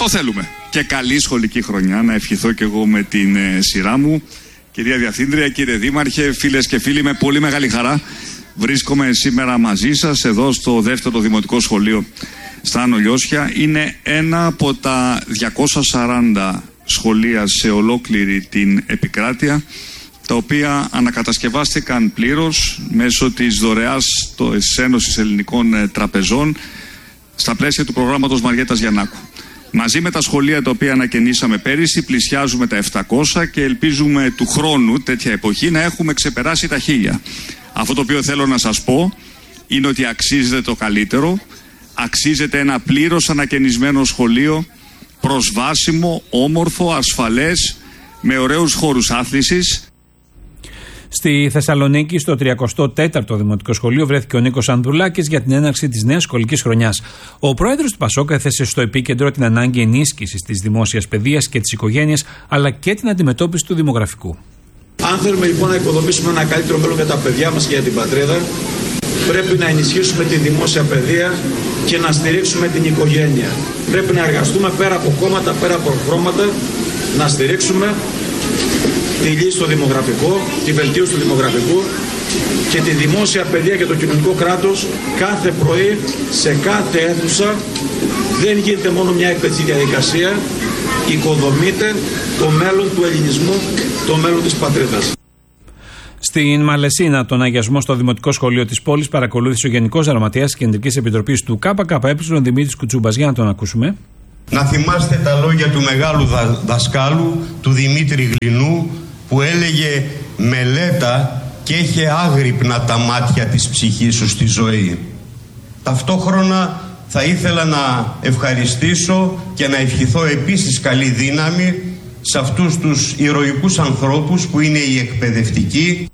Το θέλουμε. Και καλή σχολική χρονιά, να ευχηθώ και εγώ με την ε, σειρά μου. Κυρία Διευθύντρια, κύριε Δήμαρχε, φίλες και φίλοι, με πολύ μεγάλη χαρά βρίσκομαι σήμερα μαζί σας εδώ στο δεύτερο Δημοτικό Σχολείο στα Άνω Λιώσια. Είναι ένα από τα διακόσια σαράντα σχολεία σε ολόκληρη την επικράτεια, τα οποία ανακατασκευάστηκαν πλήρως μέσω της δωρεάς της Ένωσης Ελληνικών Τραπεζών στα πλαίσια του προγράμματος Μαριέτας Γιαννάκου. Μαζί με τα σχολεία τα οποία ανακαινήσαμε πέρυσι, πλησιάζουμε τα επτακόσια και ελπίζουμε του χρόνου, τέτοια εποχή, να έχουμε ξεπεράσει τα χίλια. Αυτό το οποίο θέλω να σας πω είναι ότι αξίζεται το καλύτερο, αξίζεται ένα πλήρως ανακαινισμένο σχολείο, προσβάσιμο, όμορφο, ασφαλές, με ωραίους χώρους άθλησης. Στη Θεσσαλονίκη, στο τριακοστό τέταρτο Δημοτικό Σχολείο, βρέθηκε ο Νίκος Ανδρουλάκης για την έναρξη της νέας σχολικής χρονιάς. Ο πρόεδρος του Πασόκ έθεσε στο επίκεντρο την ανάγκη ενίσχυσης της δημόσιας παιδείας και της οικογένειας, αλλά και την αντιμετώπιση του δημογραφικού. Αν θέλουμε λοιπόν να οικοδομήσουμε ένα καλύτερο μέλλον για τα παιδιά μας και για την πατρίδα, πρέπει να ενισχύσουμε τη δημόσια παιδεία και να στηρίξουμε την οικογένεια. Πρέπει να εργαστούμε πέρα από κόμματα, πέρα από χρώματα, να στηρίξουμε τη λύση στο δημογραφικό, τη βελτίωση του δημογραφικού και τη δημόσια παιδεία και το κοινωνικό κράτος κάθε πρωί σε κάθε αίθουσα. Δεν γίνεται μόνο μια εκπαιδευτική διαδικασία, οικοδομείται το μέλλον του ελληνισμού, το μέλλον της πατρίδας. Στην Μαλαισίνα, τον αγιασμό στο Δημοτικό Σχολείο της πόλης παρακολούθησε ο Γενικός Γραμματέας της Κεντρικής Επιτροπής του ΚΚΕ, ο Δημήτρης Κουτσούμπας. Για να τον ακούσουμε. Να θυμάστε τα λόγια του μεγάλου δα, δασκάλου, του Δημήτρη Γλινού, που έλεγε «Μελέτα και είχε άγρυπνα τα μάτια της ψυχής σου στη ζωή». Ταυτόχρονα θα ήθελα να ευχαριστήσω και να ευχηθώ επίσης καλή δύναμη σε αυτούς τους ηρωικούς ανθρώπους που είναι οι εκπαιδευτικοί.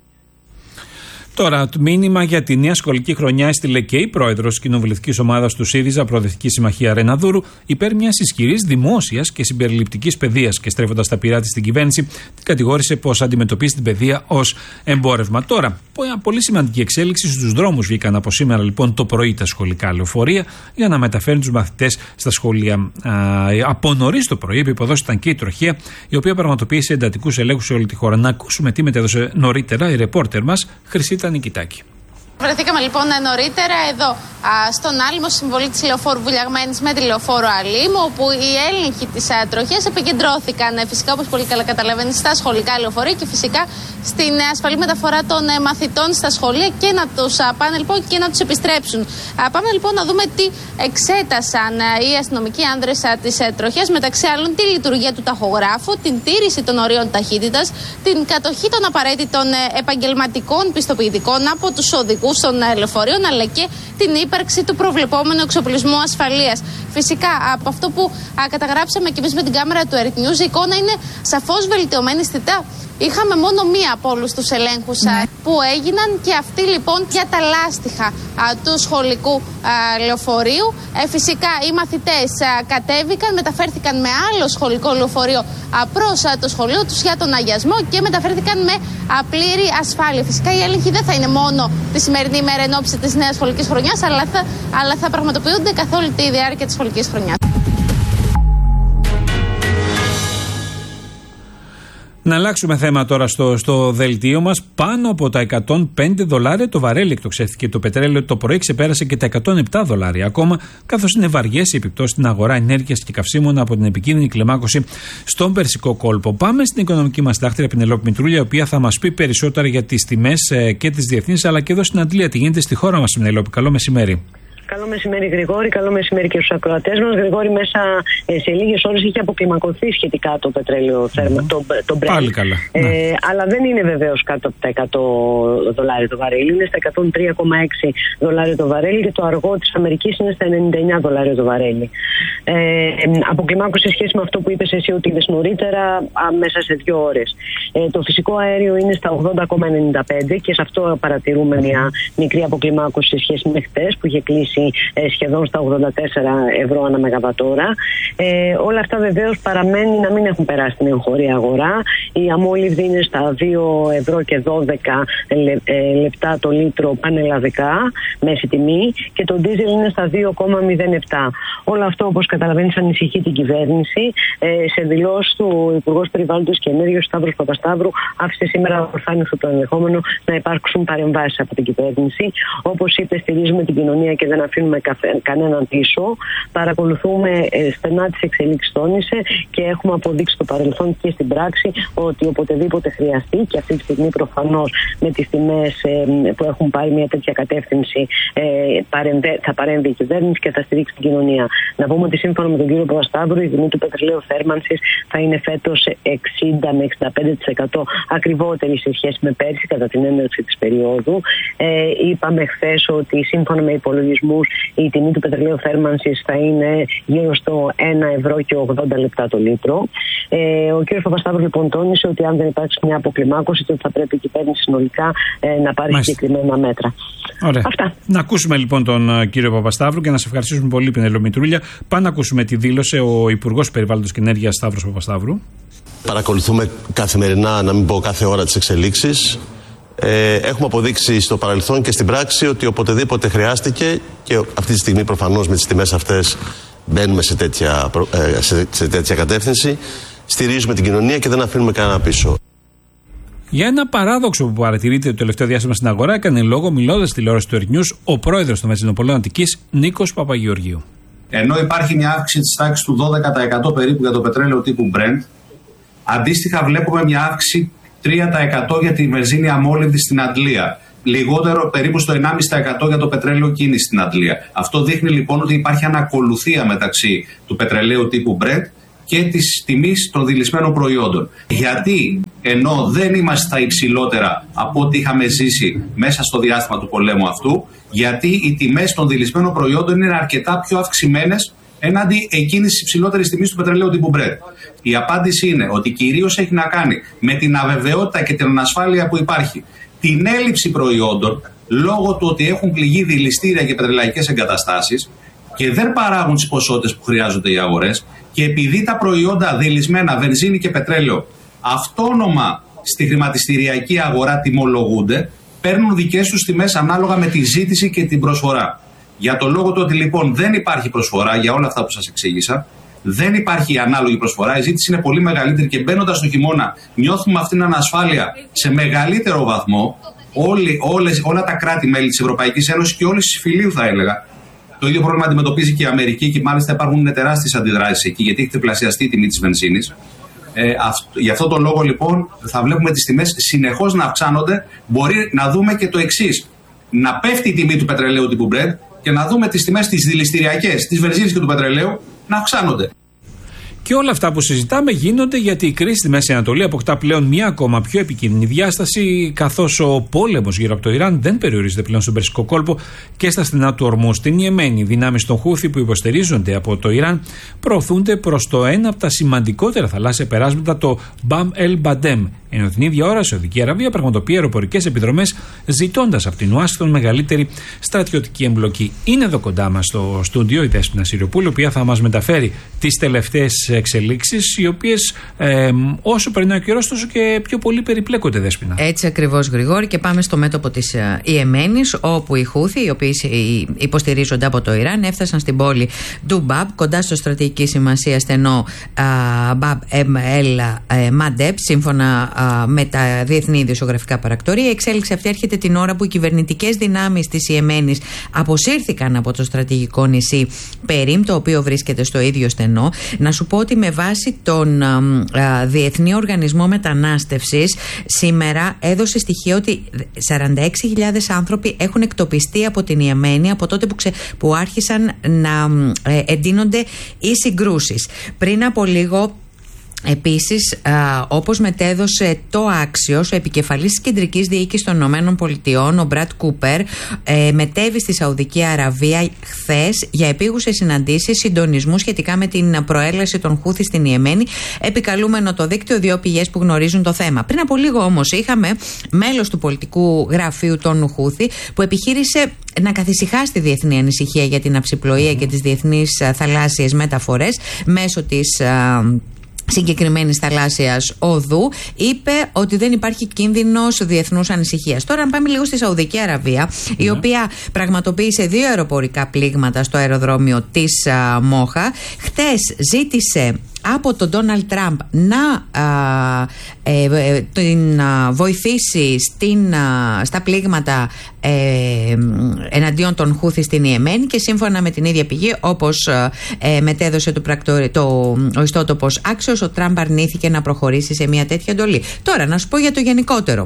Τώρα, το μήνυμα για τη νέα σχολική χρονιά έστειλε και η πρόεδρος της κοινοβουλευτικής ομάδας του ΣΥΡΙΖΑ, Προοδευτική Συμμαχία Ρεναδούρου, υπέρ μιας ισχυρής δημόσιας και συμπεριληπτικής παιδείας, και στρέφοντας τα πειρά της στην κυβέρνηση, την κατηγόρησε πως αντιμετωπίζει την παιδεία ως εμπόρευμα. Τώρα, μια πολύ σημαντική εξέλιξη: στους δρόμους βγήκαν από σήμερα λοιπόν το πρωί τα σχολικά λεωφορεία για να μεταφέρουν τους μαθητές στα σχολεία. Α, από νωρίς το πρωί επιποδός ήταν και η τροχέα, η οποία πραγματοποίησε εντατικούς ελέγχους σε όλη τη χώρα. Να ακούσουμε τι μετέδωσε νωρίτερα η ρεπόρτερ μας Χρυσίτα Νικητάκη. Βρεθήκαμε λοιπόν νωρίτερα εδώ α, στον Άλυμο, στη συμβολή της λεωφόρου Βουλιαγμένης με τη λεωφόρο Αλήμου, όπου οι έλεγχοι της τροχέας επικεντρώθηκαν ε, φυσικά, όπως πολύ καλά καταλαβαίνεις, στα σχολικά λεωφορεία και φυσικά στην ε, ασφαλή μεταφορά των ε, μαθητών στα σχολεία και να τους α, πάνε λοιπόν και να τους επιστρέψουν. Α, πάμε λοιπόν να δούμε τι εξέτασαν ε, οι αστυνομικοί άνδρες ε, της ε, τροχέας, μεταξύ άλλων τη λειτουργία του ταχογράφου, την τήρηση των ορίων ταχύτητας, την κατοχή των απαραίτητων ε, επαγγελματικών πιστοποιητικών από τους οδηγούς των λεωφορείων, αλλά και την ύπαρξη του προβλεπόμενου εξοπλισμού ασφαλείας. Φυσικά, από αυτό που α, καταγράψαμε και εμείς με την κάμερα του Earth News, η εικόνα είναι σαφώς βελτιωμένη αισθητά. Είχαμε μόνο μία από όλους τους ελέγχους ναι. που έγιναν, και αυτή λοιπόν για τα λάστιχα α, του σχολικού α, λεωφορείου. Ε, φυσικά οι μαθητές α, κατέβηκαν, μεταφέρθηκαν με άλλο σχολικό λεωφορείο α, προς α, το σχολείο τους για τον αγιασμό και μεταφέρθηκαν με α, πλήρη ασφάλεια. Φυσικά οι έλεγχοι δεν θα είναι μόνο τη σημερινή ημέρα εν ώψη της νέας σχολικής χρονιάς, αλλά θα, αλλά θα πραγματοποιούνται καθ' όλη τη διάρκεια της σχολικής χρονιάς. Να αλλάξουμε θέμα τώρα στο, στο δελτίο μας. Πάνω από τα εκατόν πέντε δολάρια το βαρέλι εκτοξεύτηκε. Το πετρέλαιο το πρωί ξεπέρασε και τα εκατόν επτά δολάρια ακόμα, καθώς είναι βαριές οι επιπτώσεις στην αγορά ενέργειας και καυσίμων από την επικίνδυνη κλιμάκωση στον Περσικό κόλπο. Πάμε στην οικονομική μας συντάκτρια Πινελόπη Μητρούλια, η οποία θα μας πει περισσότερα για τις τιμές ε, και τις διεθνείς, αλλά και εδώ στην Αντλία τι γίνεται στη χώρα μας. Πινελόπη, καλό μεσημέρι. Καλό μεσημέρι, Γρηγόρη. Καλό μεσημέρι και στους ακροατές μας. Γρηγόρη, μέσα ε, σε λίγες ώρες είχε αποκλιμακωθεί σχετικά το πετρέλαιο θέρμα, το, το Brent. Πάλι καλά. Ε, ναι. Αλλά δεν είναι βεβαίως κάτω από τα εκατό δολάρια το βαρέλι. Είναι στα εκατόν τρία κόμμα έξι δολάρια το βαρέλι και το αργό της Αμερικής είναι στα ενενήντα εννιά δολάρια το βαρέλι. Ε, αποκλιμάκωση σε σχέση με αυτό που είπες εσύ ότι είδες νωρίτερα, α, μέσα σε δύο ώρες. Ε, το φυσικό αέριο είναι στα ογδόντα κόμμα ενενήντα πέντε και σε αυτό παρατηρούμε μια μικρή αποκλιμάκωση σε σχέση με χτες που είχε κλείσει φτάσει ε, σχεδόν στα ογδόντα τέσσερα ευρώ ανά μεγαβατόρα. Ε, όλα αυτά βεβαίως παραμένει να μην έχουν περάσει την εγχώρια αγορά. Η αμόλυβδη είναι στα δύο ευρώ και δώδεκα λεπτά το λίτρο πανελλαδικά, μέση τιμή, και το ντίζελ είναι στα δύο κόμμα μηδέν επτά. Όλο αυτό, όπως καταλαβαίνεις, ανησυχεί την κυβέρνηση. Ε, σε δηλώσεις του Υπουργός Περιβάλλοντος και Ενέργειας, Σταύρος Παπασταύρου, άφησε σήμερα ορθάνιστο το ενδεχόμενο να υπάρξουν παρεμβάσεις από την κυβέρνηση. Όπως είπε, στηρίζουμε την κοινωνία και δεν αφήνουμε καφέ, κανέναν πίσω. Παρακολουθούμε ε, στενά τις εξελίξεις, τόνισε, και έχουμε αποδείξει στο παρελθόν και στην πράξη ότι οποτεδήποτε χρειαστεί, και αυτή τη στιγμή προφανώς με τις τιμές ε, που έχουν πάρει μια τέτοια κατεύθυνση, ε, παρεμβε, θα παρέμβει η κυβέρνηση και θα στηρίξει την κοινωνία. Να πούμε ότι σύμφωνα με τον κύριο Παπασταύρου, η τιμή του πετρελαίου θέρμανσης θα είναι φέτος εξήντα με εξήντα πέντε τοις εκατό ακριβότερη σε σχέση με πέρσι κατά την έναρξη της περίοδου. Ε, είπαμε χθες ότι σύμφωνα με υπολογισμούς η τιμή του πετρελαίου θέρμανσης θα είναι γύρω στο ένα ευρώ και ογδόντα λεπτά το λίτρο. Ε, ο κ. Παπασταύρου λοιπόν τόνισε ότι αν δεν υπάρξει μια αποκλιμάκωση, τότε θα πρέπει η κυβέρνηση συνολικά ε, να πάρει Μάλιστα. συγκεκριμένα μέτρα. Ωραία. Αυτά. Να ακούσουμε λοιπόν τον κύριο Παπασταύρου και να σε ευχαριστήσουμε πολύ, Πινελό Μητρούλια. Πάμε να ακούσουμε τι δήλωσε ο Υπουργός Περιβάλλοντος και Ενέργειας Σταύρος Παπασταύρου. Παρακολουθούμε καθημερινά, να μην πω κάθε ώρα, τις εξελίξεις. Ε, έχουμε αποδείξει στο παρελθόν και στην πράξη ότι οποτεδήποτε χρειάστηκε, και αυτή τη στιγμή προφανώς με τις τιμές αυτές μπαίνουμε σε τέτοια, ε, σε, σε τέτοια κατεύθυνση, στηρίζουμε την κοινωνία και δεν αφήνουμε κανένα πίσω. Για ένα παράδοξο που παρατηρείται το τελευταίο διάστημα στην αγορά, έκανε λόγο, μιλώντας στη τηλεόραση του Ερνιούς, ο πρόεδρος των Μετσινοπολών Αττικής, Νίκος Παπαγεωργίου. Ενώ υπάρχει μια αύξηση της τάξης του δώδεκα τοις εκατό περίπου για το πετρέλαιο τύπου Brent, αντίστοιχα βλέπουμε μια αύξηση τρία τοις εκατό για τη βενζίνη αμόλυβδη στην Αντλία. Λιγότερο, περίπου στο ενάμιση τοις εκατό για το πετρέλαιο κίνηση στην Αντλία. Αυτό δείχνει λοιπόν ότι υπάρχει ανακολουθία μεταξύ του πετρελαίου τύπου Brent και της τιμής των δειλισμένων προϊόντων. Γιατί ενώ δεν είμαστε στα υψηλότερα από ό,τι είχαμε ζήσει μέσα στο διάστημα του πολέμου αυτού, γιατί οι τιμές των δειλισμένων προϊόντων είναι αρκετά πιο αυξημένες έναντι εκείνης της υψηλότερης τιμής του πετρελαίου τύπου Brent. Η απάντηση είναι ότι κυρίως έχει να κάνει με την αβεβαιότητα και την ανασφάλεια που υπάρχει, την έλλειψη προϊόντων λόγω του ότι έχουν πληγεί δειλιστήρια και πετρελαϊκές εγκαταστάσεις και δεν παράγουν τις ποσότητες που χρειάζονται οι αγορές, και επειδή τα προϊόντα δειλισμένα, βενζίνη και πετρέλαιο, αυτόνομα στη χρηματιστηριακή αγορά τιμολογούνται, παίρνουν δικές τους τιμές ανάλογα με τη ζήτηση και την προσφορά. Για το λόγο του ότι λοιπόν δεν υπάρχει προσφορά για όλα αυτά που σας εξήγησα, δεν υπάρχει ανάλογη προσφορά, η ζήτηση είναι πολύ μεγαλύτερη και μπαίνοντας στο χειμώνα νιώθουμε αυτήν την ανασφάλεια σε μεγαλύτερο βαθμό, όλοι, όλες, όλα τα κράτη-μέλη της Ευρωπαϊκής Ένωσης και όλες τις φιλίου θα έλεγα. Το ίδιο πρόβλημα αντιμετωπίζει και η Αμερική και μάλιστα υπάρχουν τεράστιες αντιδράσεις εκεί, γιατί έχει τριπλασιαστεί η τιμή της βενζίνης. Ε, αυ, γι' αυτό τον λόγο λοιπόν θα βλέπουμε τις τιμές συνεχώς να αυξάνονται. Μπορεί να δούμε και το εξής: να πέφτει η τιμή του πετρελαίου τύπου Brent και να δούμε τις τιμές τις δηληστηριακές, της βενζίνης και του πετρελαίου να αυξάνονται. Και όλα αυτά που συζητάμε γίνονται γιατί η κρίση στη Μέση Ανατολή αποκτά πλέον μια ακόμα πιο επικίνδυνη διάσταση, καθώς ο πόλεμος γύρω από το Ιράν δεν περιορίζεται πλέον στον Περσικό κόλπο και στα στενά του Ορμού. Στην Ιεμένη, οι δυνάμεις των Χούθι που υποστηρίζονται από το Ιράν προωθούνται προς το ένα από τα σημαντικότερα θαλάσσια περάσματα, το Μπαμ Ελ Μπαντέμ. Ενώ την ίδια ώρα η Σαουδική Αραβία πραγματοποιεί αεροπορικές επιδρομές, ζητώντας από την Ουάσιγκτον μεγαλύτερη στρατιωτική εμπλοκή. Είναι εδώ κοντά μας στο στούντιο η Δέσποινα Σιριοπούλου, η οποία θα μας μεταφέρει τις τελευταίες εξελίξεις, οι οποίες ε, όσο περνάει ο καιρός, τόσο και πιο πολύ περιπλέκονται, Δέσποινα. Έτσι ακριβώς, Γρηγόρη, και πάμε στο μέτωπο της Ιεμένης, όπου οι Χούθι, οι οποίοι υποστηρίζονται από το Ιράν, έφτασαν στην πόλη του Μπαμπ, κοντά στο στρατηγική σημασία στενό Μπαμπ Ελ Μαντέπ, σύμφωνα με τα διεθνή ειδησιογραφικά παρακτορία. Η εξέλιξη αυτή έρχεται την ώρα που οι κυβερνητικές δυνάμεις της Ιεμένης αποσύρθηκαν από το στρατηγικό νησί Περίμ, το οποίο βρίσκεται στο ίδιο στενό. Να σου πω ότι με βάση τον α, α, Διεθνή Οργανισμό Μετανάστευσης, σήμερα έδωσε στοιχείο ότι σαράντα έξι χιλιάδες άνθρωποι έχουν εκτοπιστεί από την Ιεμένη από τότε που, ξε, που άρχισαν να ε, εντείνονται οι συγκρούσεις. Πριν από λίγο Επίσης, α, όπως μετέδωσε το Άξιος, ο επικεφαλής της κεντρικής διοίκησης των Ηνωμένων Πολιτειών, ο Μπρατ Κούπερ, ε, μετέβη στη Σαουδική Αραβία χθες για επίγουσες συναντήσεις συντονισμού σχετικά με την προέλαση των Χούθη στην Ιεμένη, επικαλούμενο το δίκτυο δύο πηγές που γνωρίζουν το θέμα. Πριν από λίγο όμως είχαμε μέλος του πολιτικού γραφείου των Χούθη που επιχείρησε να καθησυχάσει τη διεθνή ανησυχία για την αυσιπλοεία και τις διεθνείς θαλάσσιες μεταφορές μέσω της α, συγκεκριμένης θαλάσσιας οδού. Είπε ότι δεν υπάρχει κίνδυνος διεθνούς ανησυχίας. Τώρα, αν πάμε λίγο στη Σαουδική Αραβία, yeah. η οποία πραγματοποίησε δύο αεροπορικά πλήγματα στο αεροδρόμιο της α, Μόχα, χτες ζήτησε από τον Ντόναλντ Τραμπ να α, ε, ε, την α, βοηθήσει στην, α, στα πλήγματα ε, εναντίον των Χούθη στην Ιεμένη, και σύμφωνα με την ίδια πηγή, όπως ε, μετέδωσε το πρακτορ, το, ο ιστότοπος Άξιος, ο Τραμπ αρνήθηκε να προχωρήσει σε μια τέτοια εντολή. Τώρα να σου πω για το γενικότερο.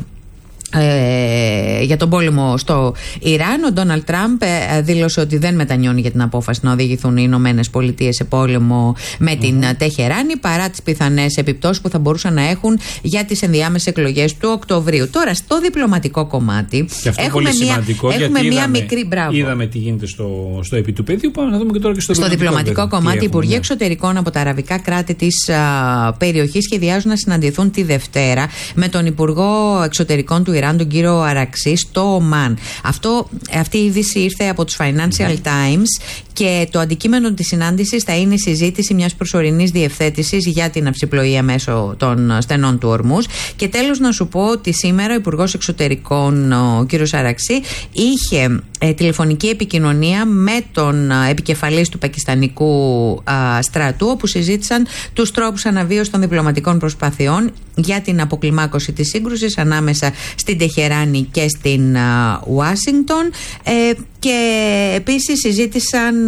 Ε, για τον πόλεμο στο Ιράν. Ο Ντόναλντ Τραμπ ε, δήλωσε ότι δεν μετανιώνει για την απόφαση να οδηγηθούν οι Ηνωμένες Πολιτείες σε πόλεμο με mm-hmm. την Τεχεράνη, παρά τις πιθανές επιπτώσεις που θα μπορούσαν να έχουν για τις ενδιάμεσες εκλογές του Οκτωβρίου. Τώρα, στο διπλωματικό κομμάτι και αυτό έχουμε πολύ μια, σημαντικό, έχουμε γιατί μια είδαμε, μικρή μπράβο. Είδαμε τι γίνεται στο, στο επί του πεδίου. Πάμε να δούμε και τώρα και στο, στο διπλωματικό πεδίο. κομμάτι. Οι Υπουργοί ναι. Εξωτερικών από τα αραβικά κράτη της α, περιοχής σχεδιάζουν να συναντηθούν τη Δευτέρα με τον Υπουργό Εξωτερικών του Ιράν, τον κύριο Αρα στο Ομάν. Αυτό, αυτή η είδηση ήρθε από τους Financial Times και το αντικείμενο της συνάντησης θα είναι η συζήτηση μιας προσωρινής διευθέτησης για την αυσιπλοεία μέσω των στενών του Ορμούς. Και τέλος να σου πω ότι σήμερα ο Υπουργός Εξωτερικών, ο κύριος Αραξή, είχε ε, τηλεφωνική επικοινωνία με τον ε, επικεφαλής του πακιστανικού ε, στρατού, όπου συζήτησαν τους τρόπους αναβίωσης των διπλωματικών προσπαθειών για την αποκλιμάκωση της σύγκρουσης ανάμεσα στην Τεχεράνη και στην Ουάσιγκτον, ε, και επίσης συζήτησαν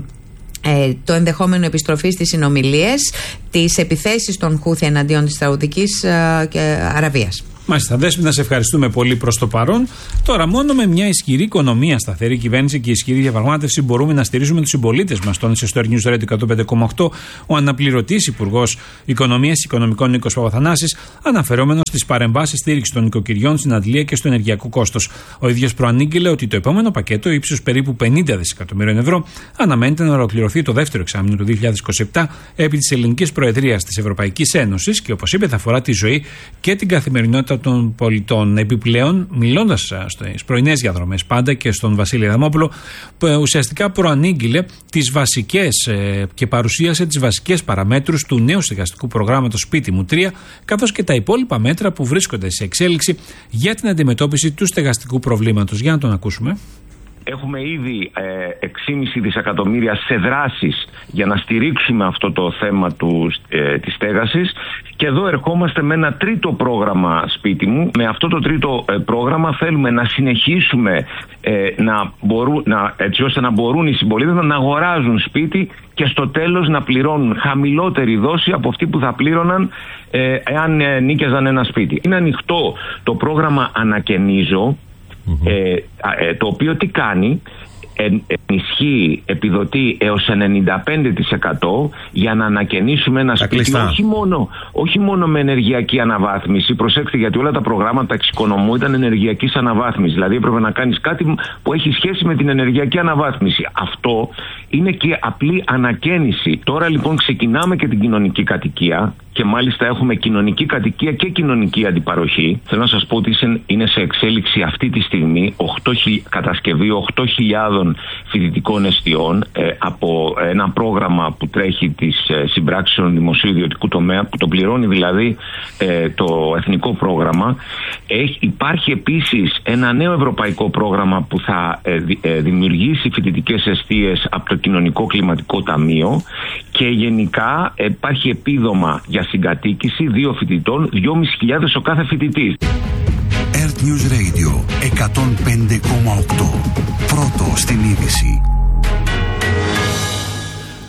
ε, το ενδεχόμενο επιστροφής στις συνομιλίες, τις επιθέσεις των Χούθη εναντίον της Σαουδικής ε, Αραβίας. Μάλιστα, Δέσποινα, να σε ευχαριστούμε πολύ προς το παρόν. Τώρα, μόνο με μια ισχυρή οικονομία, σταθερή κυβέρνηση και ισχυρή διαπραγμάτευση μπορούμε να στηρίζουμε τους συμπολίτες μας. Τόνισε στο Air News Radio εκατόν πέντε κόμμα οκτώ ο αναπληρωτής Υπουργός Οικονομίας και Οικονομικών Νίκος Παπαθανάσης, αναφερόμενος στις παρεμβάσεις στήριξης των νοικοκυριών στην αντλία και στο ενεργειακό κόστος. Ο ίδιος προανήγγειλε ότι το επόμενο πακέτο ύψους περίπου πενήντα δισεκατομμυρίων ευρώ αναμένεται να ολοκληρωθεί το δεύτερο εξάμηνο του δύο χιλιάδες είκοσι επτά επί της ελληνικής προεδρίας της Ευρωπαϊκής Ένωσης και, όπως είπε, θα αφορά τη ζωή και την καθημερινότητα των πολιτών. Επιπλέον, μιλώντας στις πρωινές διαδρομές πάντα και στον Βασίλη Αδαμόπουλο, ουσιαστικά προανήγγειλε τις βασικές και παρουσίασε τις βασικές παραμέτρους του νέου στεγαστικού προγράμματος Σπίτι μου τρία, καθώς και τα υπόλοιπα μέτρα που βρίσκονται σε εξέλιξη για την αντιμετώπιση του στεγαστικού προβλήματος. Για να τον ακούσουμε. Έχουμε ήδη ε, έξι κόμμα πέντε δισεκατομμύρια σε δράσεις για να στηρίξουμε αυτό το θέμα του, ε, της στέγασης, και εδώ ερχόμαστε με ένα τρίτο πρόγραμμα Σπίτι μου. Με αυτό το τρίτο ε, πρόγραμμα θέλουμε να συνεχίσουμε ε, να μπορούν, να, έτσι ώστε να μπορούν οι συμπολίτες να αγοράζουν σπίτι και στο τέλος να πληρώνουν χαμηλότερη δόση από αυτή που θα πλήρωναν ε, εάν ε, νίκιαζαν ένα σπίτι. Είναι ανοιχτό το πρόγραμμα Ανακαινίζω, Mm-hmm. Ε, ε, το οποίο τι κάνει, εν, ενισχύει, επιδοτεί έως ενενήντα πέντε τοις εκατό για να ανακαινήσουμε ένα τα σπίτι, όχι μόνο, όχι μόνο με ενεργειακή αναβάθμιση. Προσέξτε, γιατί όλα τα προγράμματα εξοικονομού ήταν ενεργειακής αναβάθμισης, δηλαδή έπρεπε να κάνεις κάτι που έχει σχέση με την ενεργειακή αναβάθμιση. Αυτό είναι και απλή ανακαίνιση. Τώρα λοιπόν ξεκινάμε και την κοινωνική κατοικία, και μάλιστα έχουμε κοινωνική κατοικία και κοινωνική αντιπαροχή. Θέλω να σας πω ότι είναι σε εξέλιξη αυτή τη στιγμή οκτώ, κατασκευή οκτώ χιλιάδων φοιτητικών εστιών ε, από ένα πρόγραμμα που τρέχει της ε, συμπράξεων δημοσίου ιδιωτικού τομέα, που το πληρώνει δηλαδή ε, το εθνικό πρόγραμμα. Έχει, υπάρχει επίσης ένα νέο ευρωπαϊκό πρόγραμμα που θα ε, ε, δημιουργήσει φοιτητικές εστίες από το Κοινωνικό Κλιματικό Ταμείο, και γενικά ε, υπάρχει επίδομα για συγκατοίκηση δύο φοιτητών, δυόμισι χιλιάδες ο κάθε φοιτητής. Air News Radio εκατόν πέντε κόμμα οκτώ. Πρώτο στην είδηση.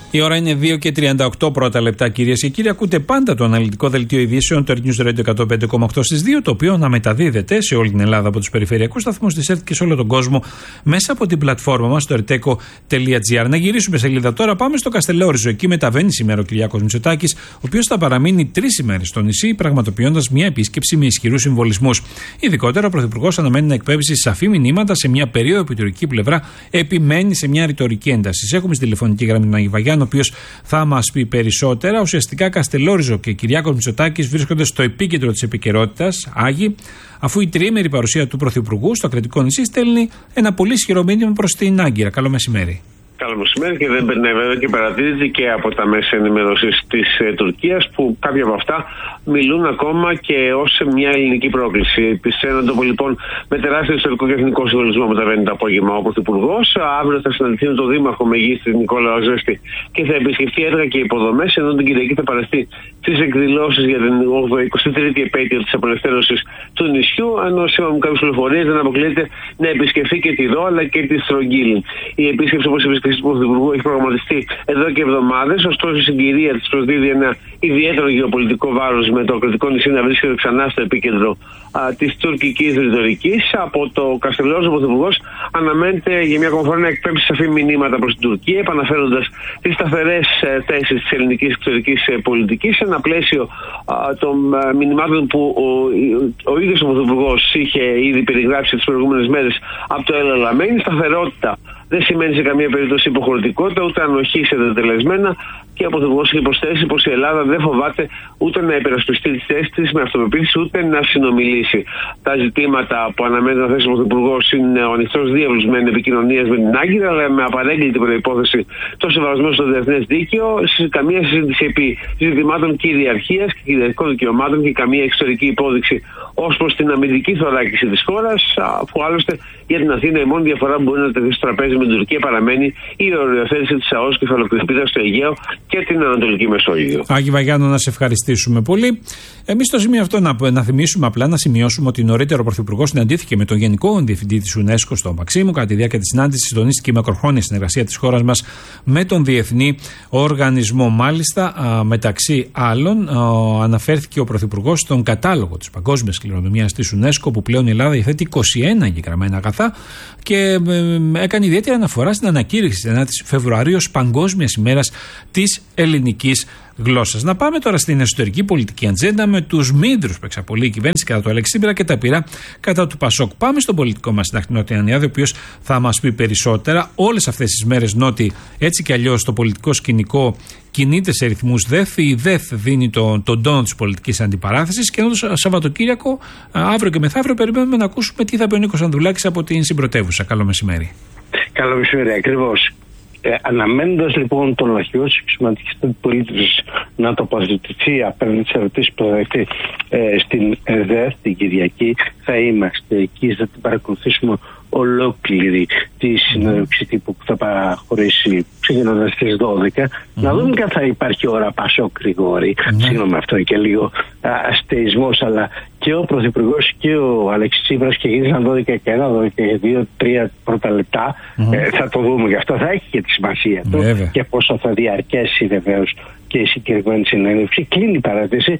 Η ώρα είναι δύο και τριάντα οκτώ πρώτα λεπτά, κυρίες και κύριοι. Ακούτε πάντα το αναλυτικό δελτίο ειδήσεων του News Radio εκατόν πέντε κόμμα οκτώ στις δύο, το οποίο αναμεταδίδεται σε όλη την Ελλάδα από τους περιφερειακούς σταθμούς της ΕΡΤ και σε όλο τον κόσμο μέσα από την πλατφόρμα μας στο ερτέκο τελεία τζι άρ. Να γυρίσουμε σελίδα τώρα, πάμε στο Καστελόριζο. Εκεί μεταβαίνει σήμερα ο Κυριάκος Μητσοτάκης, ο οποίος θα παραμείνει τρεις ημέρες στο νησί, πραγματοποιώντας μια επίσκεψη με ισχυρούς συμβολισμούς. Ειδικότερα, ο Πρωθυπουργός αναμένει να εκπέμψει σαφή μηνύματα σε μια περίοδο που η τουρκική πλευρά επιμένει σε μια ρητορική ένταση. Έχουμε στη τηλεφωνική γραμμή τον Άγη Βαγιάννη, ο οποίος θα μας πει περισσότερα. Ουσιαστικά Καστελόριζο και Κυριάκος Μητσοτάκης βρίσκονται στο επίκεντρο της επικαιρότητας, Άγη, αφού η τριήμερη παρουσία του Πρωθυπουργού στο Ακριτικό νησί στέλνει ένα πολύ ισχυρό μήνυμα προς την Άγκυρα. Καλό μεσημέρι. Καλό μεσημέρι, και δεν περνάει βέβαια και παρατηρείται και από τα μέσα ενημέρωσης της ε, Τουρκίας, που κάποια από αυτά μιλούν ακόμα και ως μια ελληνική πρόκληση. Επί σε έναν τόπο λοιπόν με τεράστιο ιστορικό και εθνικό συμβολισμό μεταβαίνει το απόγευμα ο Πρωθυπουργός. Αύριο θα συναντηθεί με τον Δήμαρχο Μεγίστης Νικόλαο Ζέστη και θα επισκεφτεί έργα και υποδομές, ενώ την Κυριακή θα παραστεί στις εκδηλώσεις για την εικοστή τρίτη επέτειο της απελευθέρωσης του νησιού, ενώ σύμφωνα με κάποιες πληροφορίες δεν αποκλείεται να επισκεφτεί και τη Δό αλλά και τη Στρογγύλη. Η επίσκεψη, όπως επισκεφτεί του Πρωθυπουργού, έχει προγραμματιστεί εδώ και εβδομάδες, ωστόσο η συγκυρία της προσδίδει ένα ιδιαίτερο γεωπολιτικό βάρος, με το Ακριτικό νησί να βρίσκεται ξανά στο επίκεντρο της τουρκικής ρητορικής. Από το Καστελόριζο ο Πρωθυπουργός αναμένεται για μια ακόμα φορά να εκπέμψει σαφή μηνύματα προς την Τουρκία, επαναφέροντας τις σταθερές θέσεις της ελληνικής εξωτερικής πολιτικής σε ένα πλαίσιο α, των α, μηνυμάτων που ο, ο, ο ίδιος ο Πρωθυπουργός είχε ήδη περιγράψει τις προηγούμενες μέρες από το Ελαλαμένη. Σταθερότητα δεν σημαίνει σε καμία περίπτωση υποχωρητικότητα, ούτε ανοχή σε δεδελεσμένα, και ο Πρωθυπουργός έχει προσθέσει πως η Ελλάδα δεν φοβάται ούτε να υπερασπιστεί τη θέση της με αυτοπεποίθηση, ούτε να συνομιλήσει. Τα ζητήματα που αναμένεται να θέσει ο Πρωθυπουργός είναι ο ανοιχτός διάβλος μεν επικοινωνίας με την Άγκυρα, αλλά με απαρέγκλητη προϋπόθεση το σεβασμό στο διεθνές δίκαιο, καμία συζήτηση επί ζητημάτων κυριαρχίας και κυριαρχικών δικαιωμάτων και καμία εξωτερική υπόδειξη ως προς την αμυντική θωράκιση της χώρας, που άλλωστε για την Αθήνα η μόνη διαφορά που μπορεί να τεθεί στο τραπέζι με την Τουρκία παραμένει η οριοθέτηση της ΑΟΣ και κεφαλοκρηπίδας στο Αιγαίο και την Ανατολική Μεσόγειο. Άγη Βαγιάννο, να σε ευχαριστήσουμε πολύ. Εμείς στο σημείο αυτό να, να θυμίσουμε απλά, να σημειώσουμε ότι νωρίτερα ο Πρωθυπουργός συναντήθηκε με τον Γενικό Διευθυντή της UNESCO στο Μαξίμου. Κατά τη διάρκεια της συνάντησης συντονίστηκε η μακροχρόνια συνεργασία της χώρας μας με τον Διεθνή Οργανισμό. Μάλιστα, α, μεταξύ άλλων, α, αναφέρθηκε ο Πρωθυπουργός στον κατάλογο της Παγκόσμιας Κληρονομιάς της UNESCO, που πλέον η Ελλάδα διαθέτει είκοσι ένα εγγεγραμμένα αγαθά, και ε, έκανε ιδιαίτερη αναφορά στην ανακήρυξη της ενάτης Φεβρουαρίου ως Παγκόσμιας ημέρας της ελληνικής γλώσσας. Να πάμε τώρα στην εσωτερική πολιτική ατζέντα, με τους μήντρους που εξαπολύει η κυβέρνηση κατά του Αλέξη Τσίπρα και τα πειρά κατά του Πασόκ. Πάμε στον πολιτικό μας συντάκτη Νότι Ανιάδη, ο οποίος θα μας πει περισσότερα. Όλες αυτές τις μέρες, Νότι, έτσι κι αλλιώς το πολιτικό σκηνικό κινείται σε ρυθμούς ΔΕΘ. Η ΔΕΘ δίνει τον, τον τόνο της πολιτικής αντιπαράθεσης, και ενώ το Σαββατοκύριακο, αύριο και μεθαύριο, περιμένουμε να ακούσουμε τι θα πει ο Νίκος Ανδρουλάκης από την Συμπρωτεύουσα. Καλό μεσημέρι. Καλό μεσημέρι, ακριβώς. Ε, αναμένοντας λοιπόν τον αρχηγό της εξωματικής αντιπολίτευσης να τοποθετηθεί απέναντι στις ερωτήσεις που θα δεχτεί ε, στην ΕΔΕΘ την Κυριακή, θα είμαστε εκεί, θα την παρακολουθήσουμε ολόκληρη τη συνέντευξη τύπου που θα παραχωρήσει ξεκινώντας στις δώδεκα. Mm-hmm. Να δούμε και αν θα υπάρχει ώρα Πασόκ Γρηγόρη. Mm-hmm. Συγγνώμη, αυτό είναι και λίγο αστεϊσμός, αλλά και ο Πρωθυπουργός και ο Αλέξης Τσίπρας, και γύρισαν δώδεκα και ένα, δώδεκα και δύο, τρία πρώτα λεπτά. Mm-hmm. Ε, θα το δούμε, γι' αυτό θα έχει και τη σημασία του. Mm-hmm. Και πόσο θα διαρκέσει βεβαίως και η συγκεκριμένη συνέντευξη. Κλείνει η παράτηση.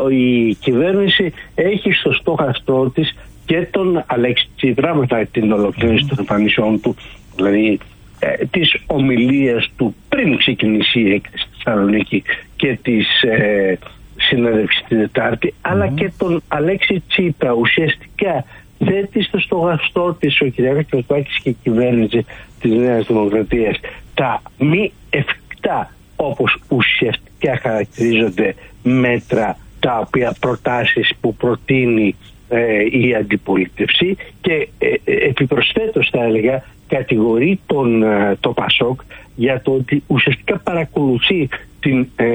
Η κυβέρνηση έχει στο στόχαστρό της και τον Αλέξη Τσίπρα, μετά την ολοκλήρωση των εμφανίσεων του, δηλαδή ε, τις ομιλίες του πριν ξεκινήσει η έκθεση στη Θεσσαλονίκη και της ε, συνέντευξης την Τετάρτη, mm-hmm. αλλά και τον Αλέξη Τσίπρα. Ουσιαστικά θέτει στο στόχαστρό της ο κ. Μητσοτάκης και η κυβέρνηση της Νέας Δημοκρατίας τα μη εφικτά, όπως ουσιαστικά χαρακτηρίζονται, μέτρα, τα οποία προτάσεις που προτείνει ε, η αντιπολίτευση, και ε, ε, επιπροσθέτως θα έλεγα κατηγορεί τον, ε, το Πασόκ για το ότι ουσιαστικά παρακολουθεί την, ε,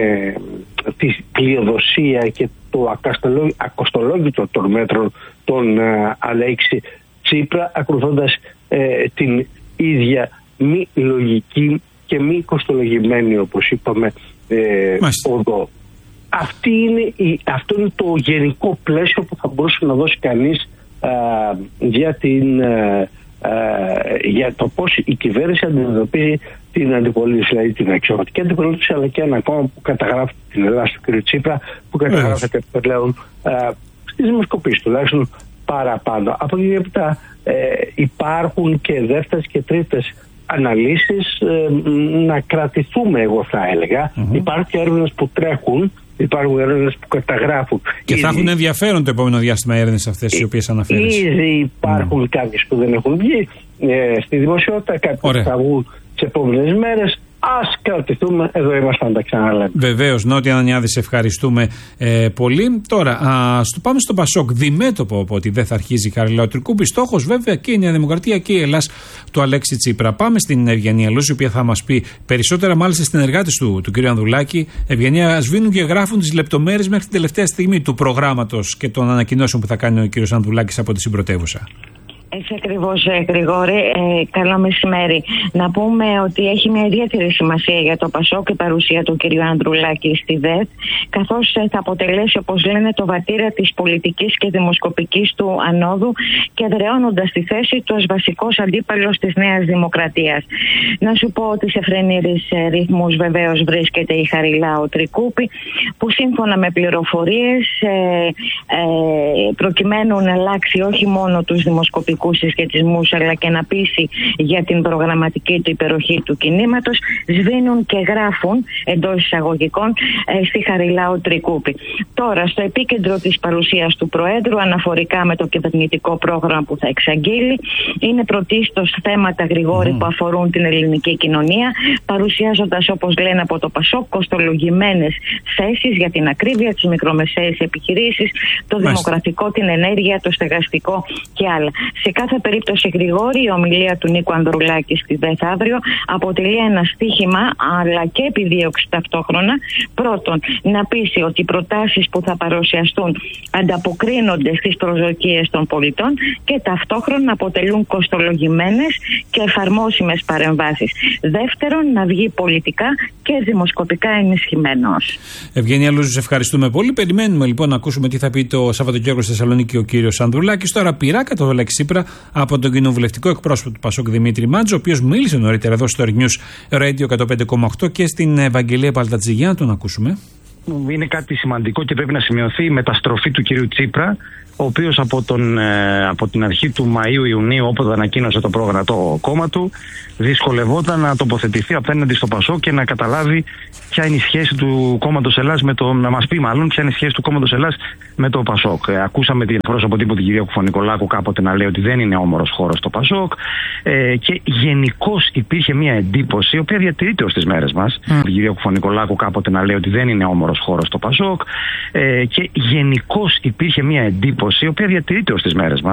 τη πλειοδοσία και το ακοστολόγητο των μέτρων των ε, Αλέξη Τσίπρα, ακολουθώντας ε, την ίδια μη λογική και μη κοστολογημένη, όπως είπαμε, ε, οδό. Αυτή είναι η, αυτό είναι το γενικό πλαίσιο που θα μπορούσε να δώσει κανείς α, για την α, ε, για το πώς η κυβέρνηση αντιμετωπίζει την αντιπολίτευση, δηλαδή την αξιωματική αντιπολίτευση, αλλά και ένα κόμμα που καταγράφει την Ελλάδα του κ. Τσίπρα, που καταγράφεται πλέον ε, στις δημοσκοπήσεις τουλάχιστον παραπάνω. Από εκεί και έπειτα ε, υπάρχουν και δεύτερες και τρίτες αναλύσεις, ε, να κρατηθούμε, εγώ θα έλεγα. Mm-hmm. Υπάρχουν και έρευνες που τρέχουν, υπάρχουν έρευνες που καταγράφουν. Και θα έχουν ενδιαφέρον το επόμενο διάστημα οι έρευνες αυτές οι οποίες αναφέρεις. Ήδη υπάρχουν mm. κάποιες που δεν έχουν βγει ε, στη δημοσιότητα, κάποιες που θα βγουν τις επόμενες μέρες. Ας κρατηθούμε, εδώ είμαστε να τα ξαναλέμε. Βεβαίως, Νότια Ανανιάδη, σε ευχαριστούμε ε, πολύ. Τώρα, α, στο, πάμε στο Πασόκ. Διμέτωπο από ότι δεν θα αρχίζει η Χαριλάου Τρικούπη. Στόχος, βέβαια, και η Νέα Δημοκρατία και η Ελλάς του Αλέξη Τσίπρα. Πάμε στην Ευγενία Λούση, η οποία θα μας πει περισσότερα, μάλιστα συνεργάτες του, του κ. Ανδρουλάκη. Ευγενία, σβήνουν και γράφουν τις λεπτομέρειες μέχρι την τελευταία στιγμή του προγράμματος και των ανακοινώσεων που θα κάνει ο κ. Ανδρουλάκης από τη Συμπρωτεύουσα. Έτσι ακριβώς, Γρηγόρη. Ε, καλό μεσημέρι. Να πούμε ότι έχει μια ιδιαίτερη σημασία για το Πασόκ η παρουσία του κ. Ανδρουλάκη στη ΔΕΘ, καθώς θα αποτελέσει, όπως λένε, το βατήρα της πολιτικής και δημοσκοπικής του ανόδου και εδραιώνοντας τη θέση του ως βασικός αντίπαλος της Νέας Δημοκρατίας. Να σου πω ότι σε φρενήρης ρυθμούς βεβαίως βρίσκεται η Χαριλάου Τρικούπη, που σύμφωνα με πληροφορίες ε, ε, προκειμένου να αλλάξει όχι μόνο τους δημοσκοπικούς συσχετισμούς, αλλά και να πείσει για την προγραμματική του υπεροχή του κινήματος, σβήνουν και γράφουν εντός εισαγωγικών ε, στη Χαριλάου Τρικούπη. Τώρα, στο επίκεντρο της παρουσίας του Προέδρου, αναφορικά με το κυβερνητικό πρόγραμμα που θα εξαγγείλει, είναι πρωτίστως θέματα, Γρηγόρη, mm. που αφορούν την ελληνική κοινωνία, παρουσιάζοντας, όπως λένε από το Πασόκ, κοστολογημένες θέσεις για την ακρίβεια, τις μικρομεσαίες επιχειρήσεις, το Μάλιστα. δημογραφικό, την ενέργεια, το στεγαστικό και άλλα. Σε κάθε περίπτωση, Γρηγόρη, η ομιλία του Νίκου Ανδρουλάκη στη ΔΕΘ αύριο αποτελεί ένα στίχημα, αλλά και επιδίωξη ταυτόχρονα. Πρώτον, να πείσει ότι οι προτάσεις που θα παρουσιαστούν ανταποκρίνονται στις προσδοκίες των πολιτών και ταυτόχρονα αποτελούν κοστολογημένες και εφαρμόσιμες παρεμβάσεις. Δεύτερον, να βγει πολιτικά και δημοσκοπικά ενισχυμένος. Ευγενία Λούζου, σε ευχαριστούμε πολύ. Περιμένουμε λοιπόν να ακούσουμε τι θα πει το Σαββατοκύριακο στη Θεσσαλονίκη ο κύριος Ανδρουλάκης. Τώρα πειρά το Αλέξη Τσίπρα από τον κοινοβουλευτικό εκπρόσωπο του Πασόκ Δημήτρη Μάντζο, ο οποίος μίλησε νωρίτερα εδώ στο News Radio εκατόν πέντε κόμμα οκτώ και στην Ευαγγελία Παλτατζηγιά. Να τον ακούσουμε. Είναι κάτι σημαντικό και πρέπει να σημειωθεί η μεταστροφή του κυρίου Τσίπρα, ο οποίος από, τον, ε, από την αρχή του Μαΐου-Ιουνίου, όποτε ανακοίνωσε το πρόγραμμα το κόμμα του, δυσκολευόταν να τοποθετηθεί απέναντι στο Πασόκ και να καταλάβει ποια είναι η σχέση του κόμματος Ελλάς με το. Να μας πει, μάλλον, ποια είναι η σχέση του κόμματος Ελλάς με το Πασόκ. Ε, ακούσαμε την πρόσωπο τύπου την κυρία Κουφωνικολάκου κάποτε να λέει ότι δεν είναι όμορος χώρος το Πασόκ. Ε, και γενικώς υπήρχε μια εντύπωση, η οποία διατηρείται ως τις μέρες μας. Mm. Την κυρία Κουφωνικολάκου κάποτε να λέει ότι δεν είναι όμορος χώρος το Πασόκ. Ε, και γενικώς υπήρχε μια εντύπωση, η οποία διατηρείται ως τις μέρες μας.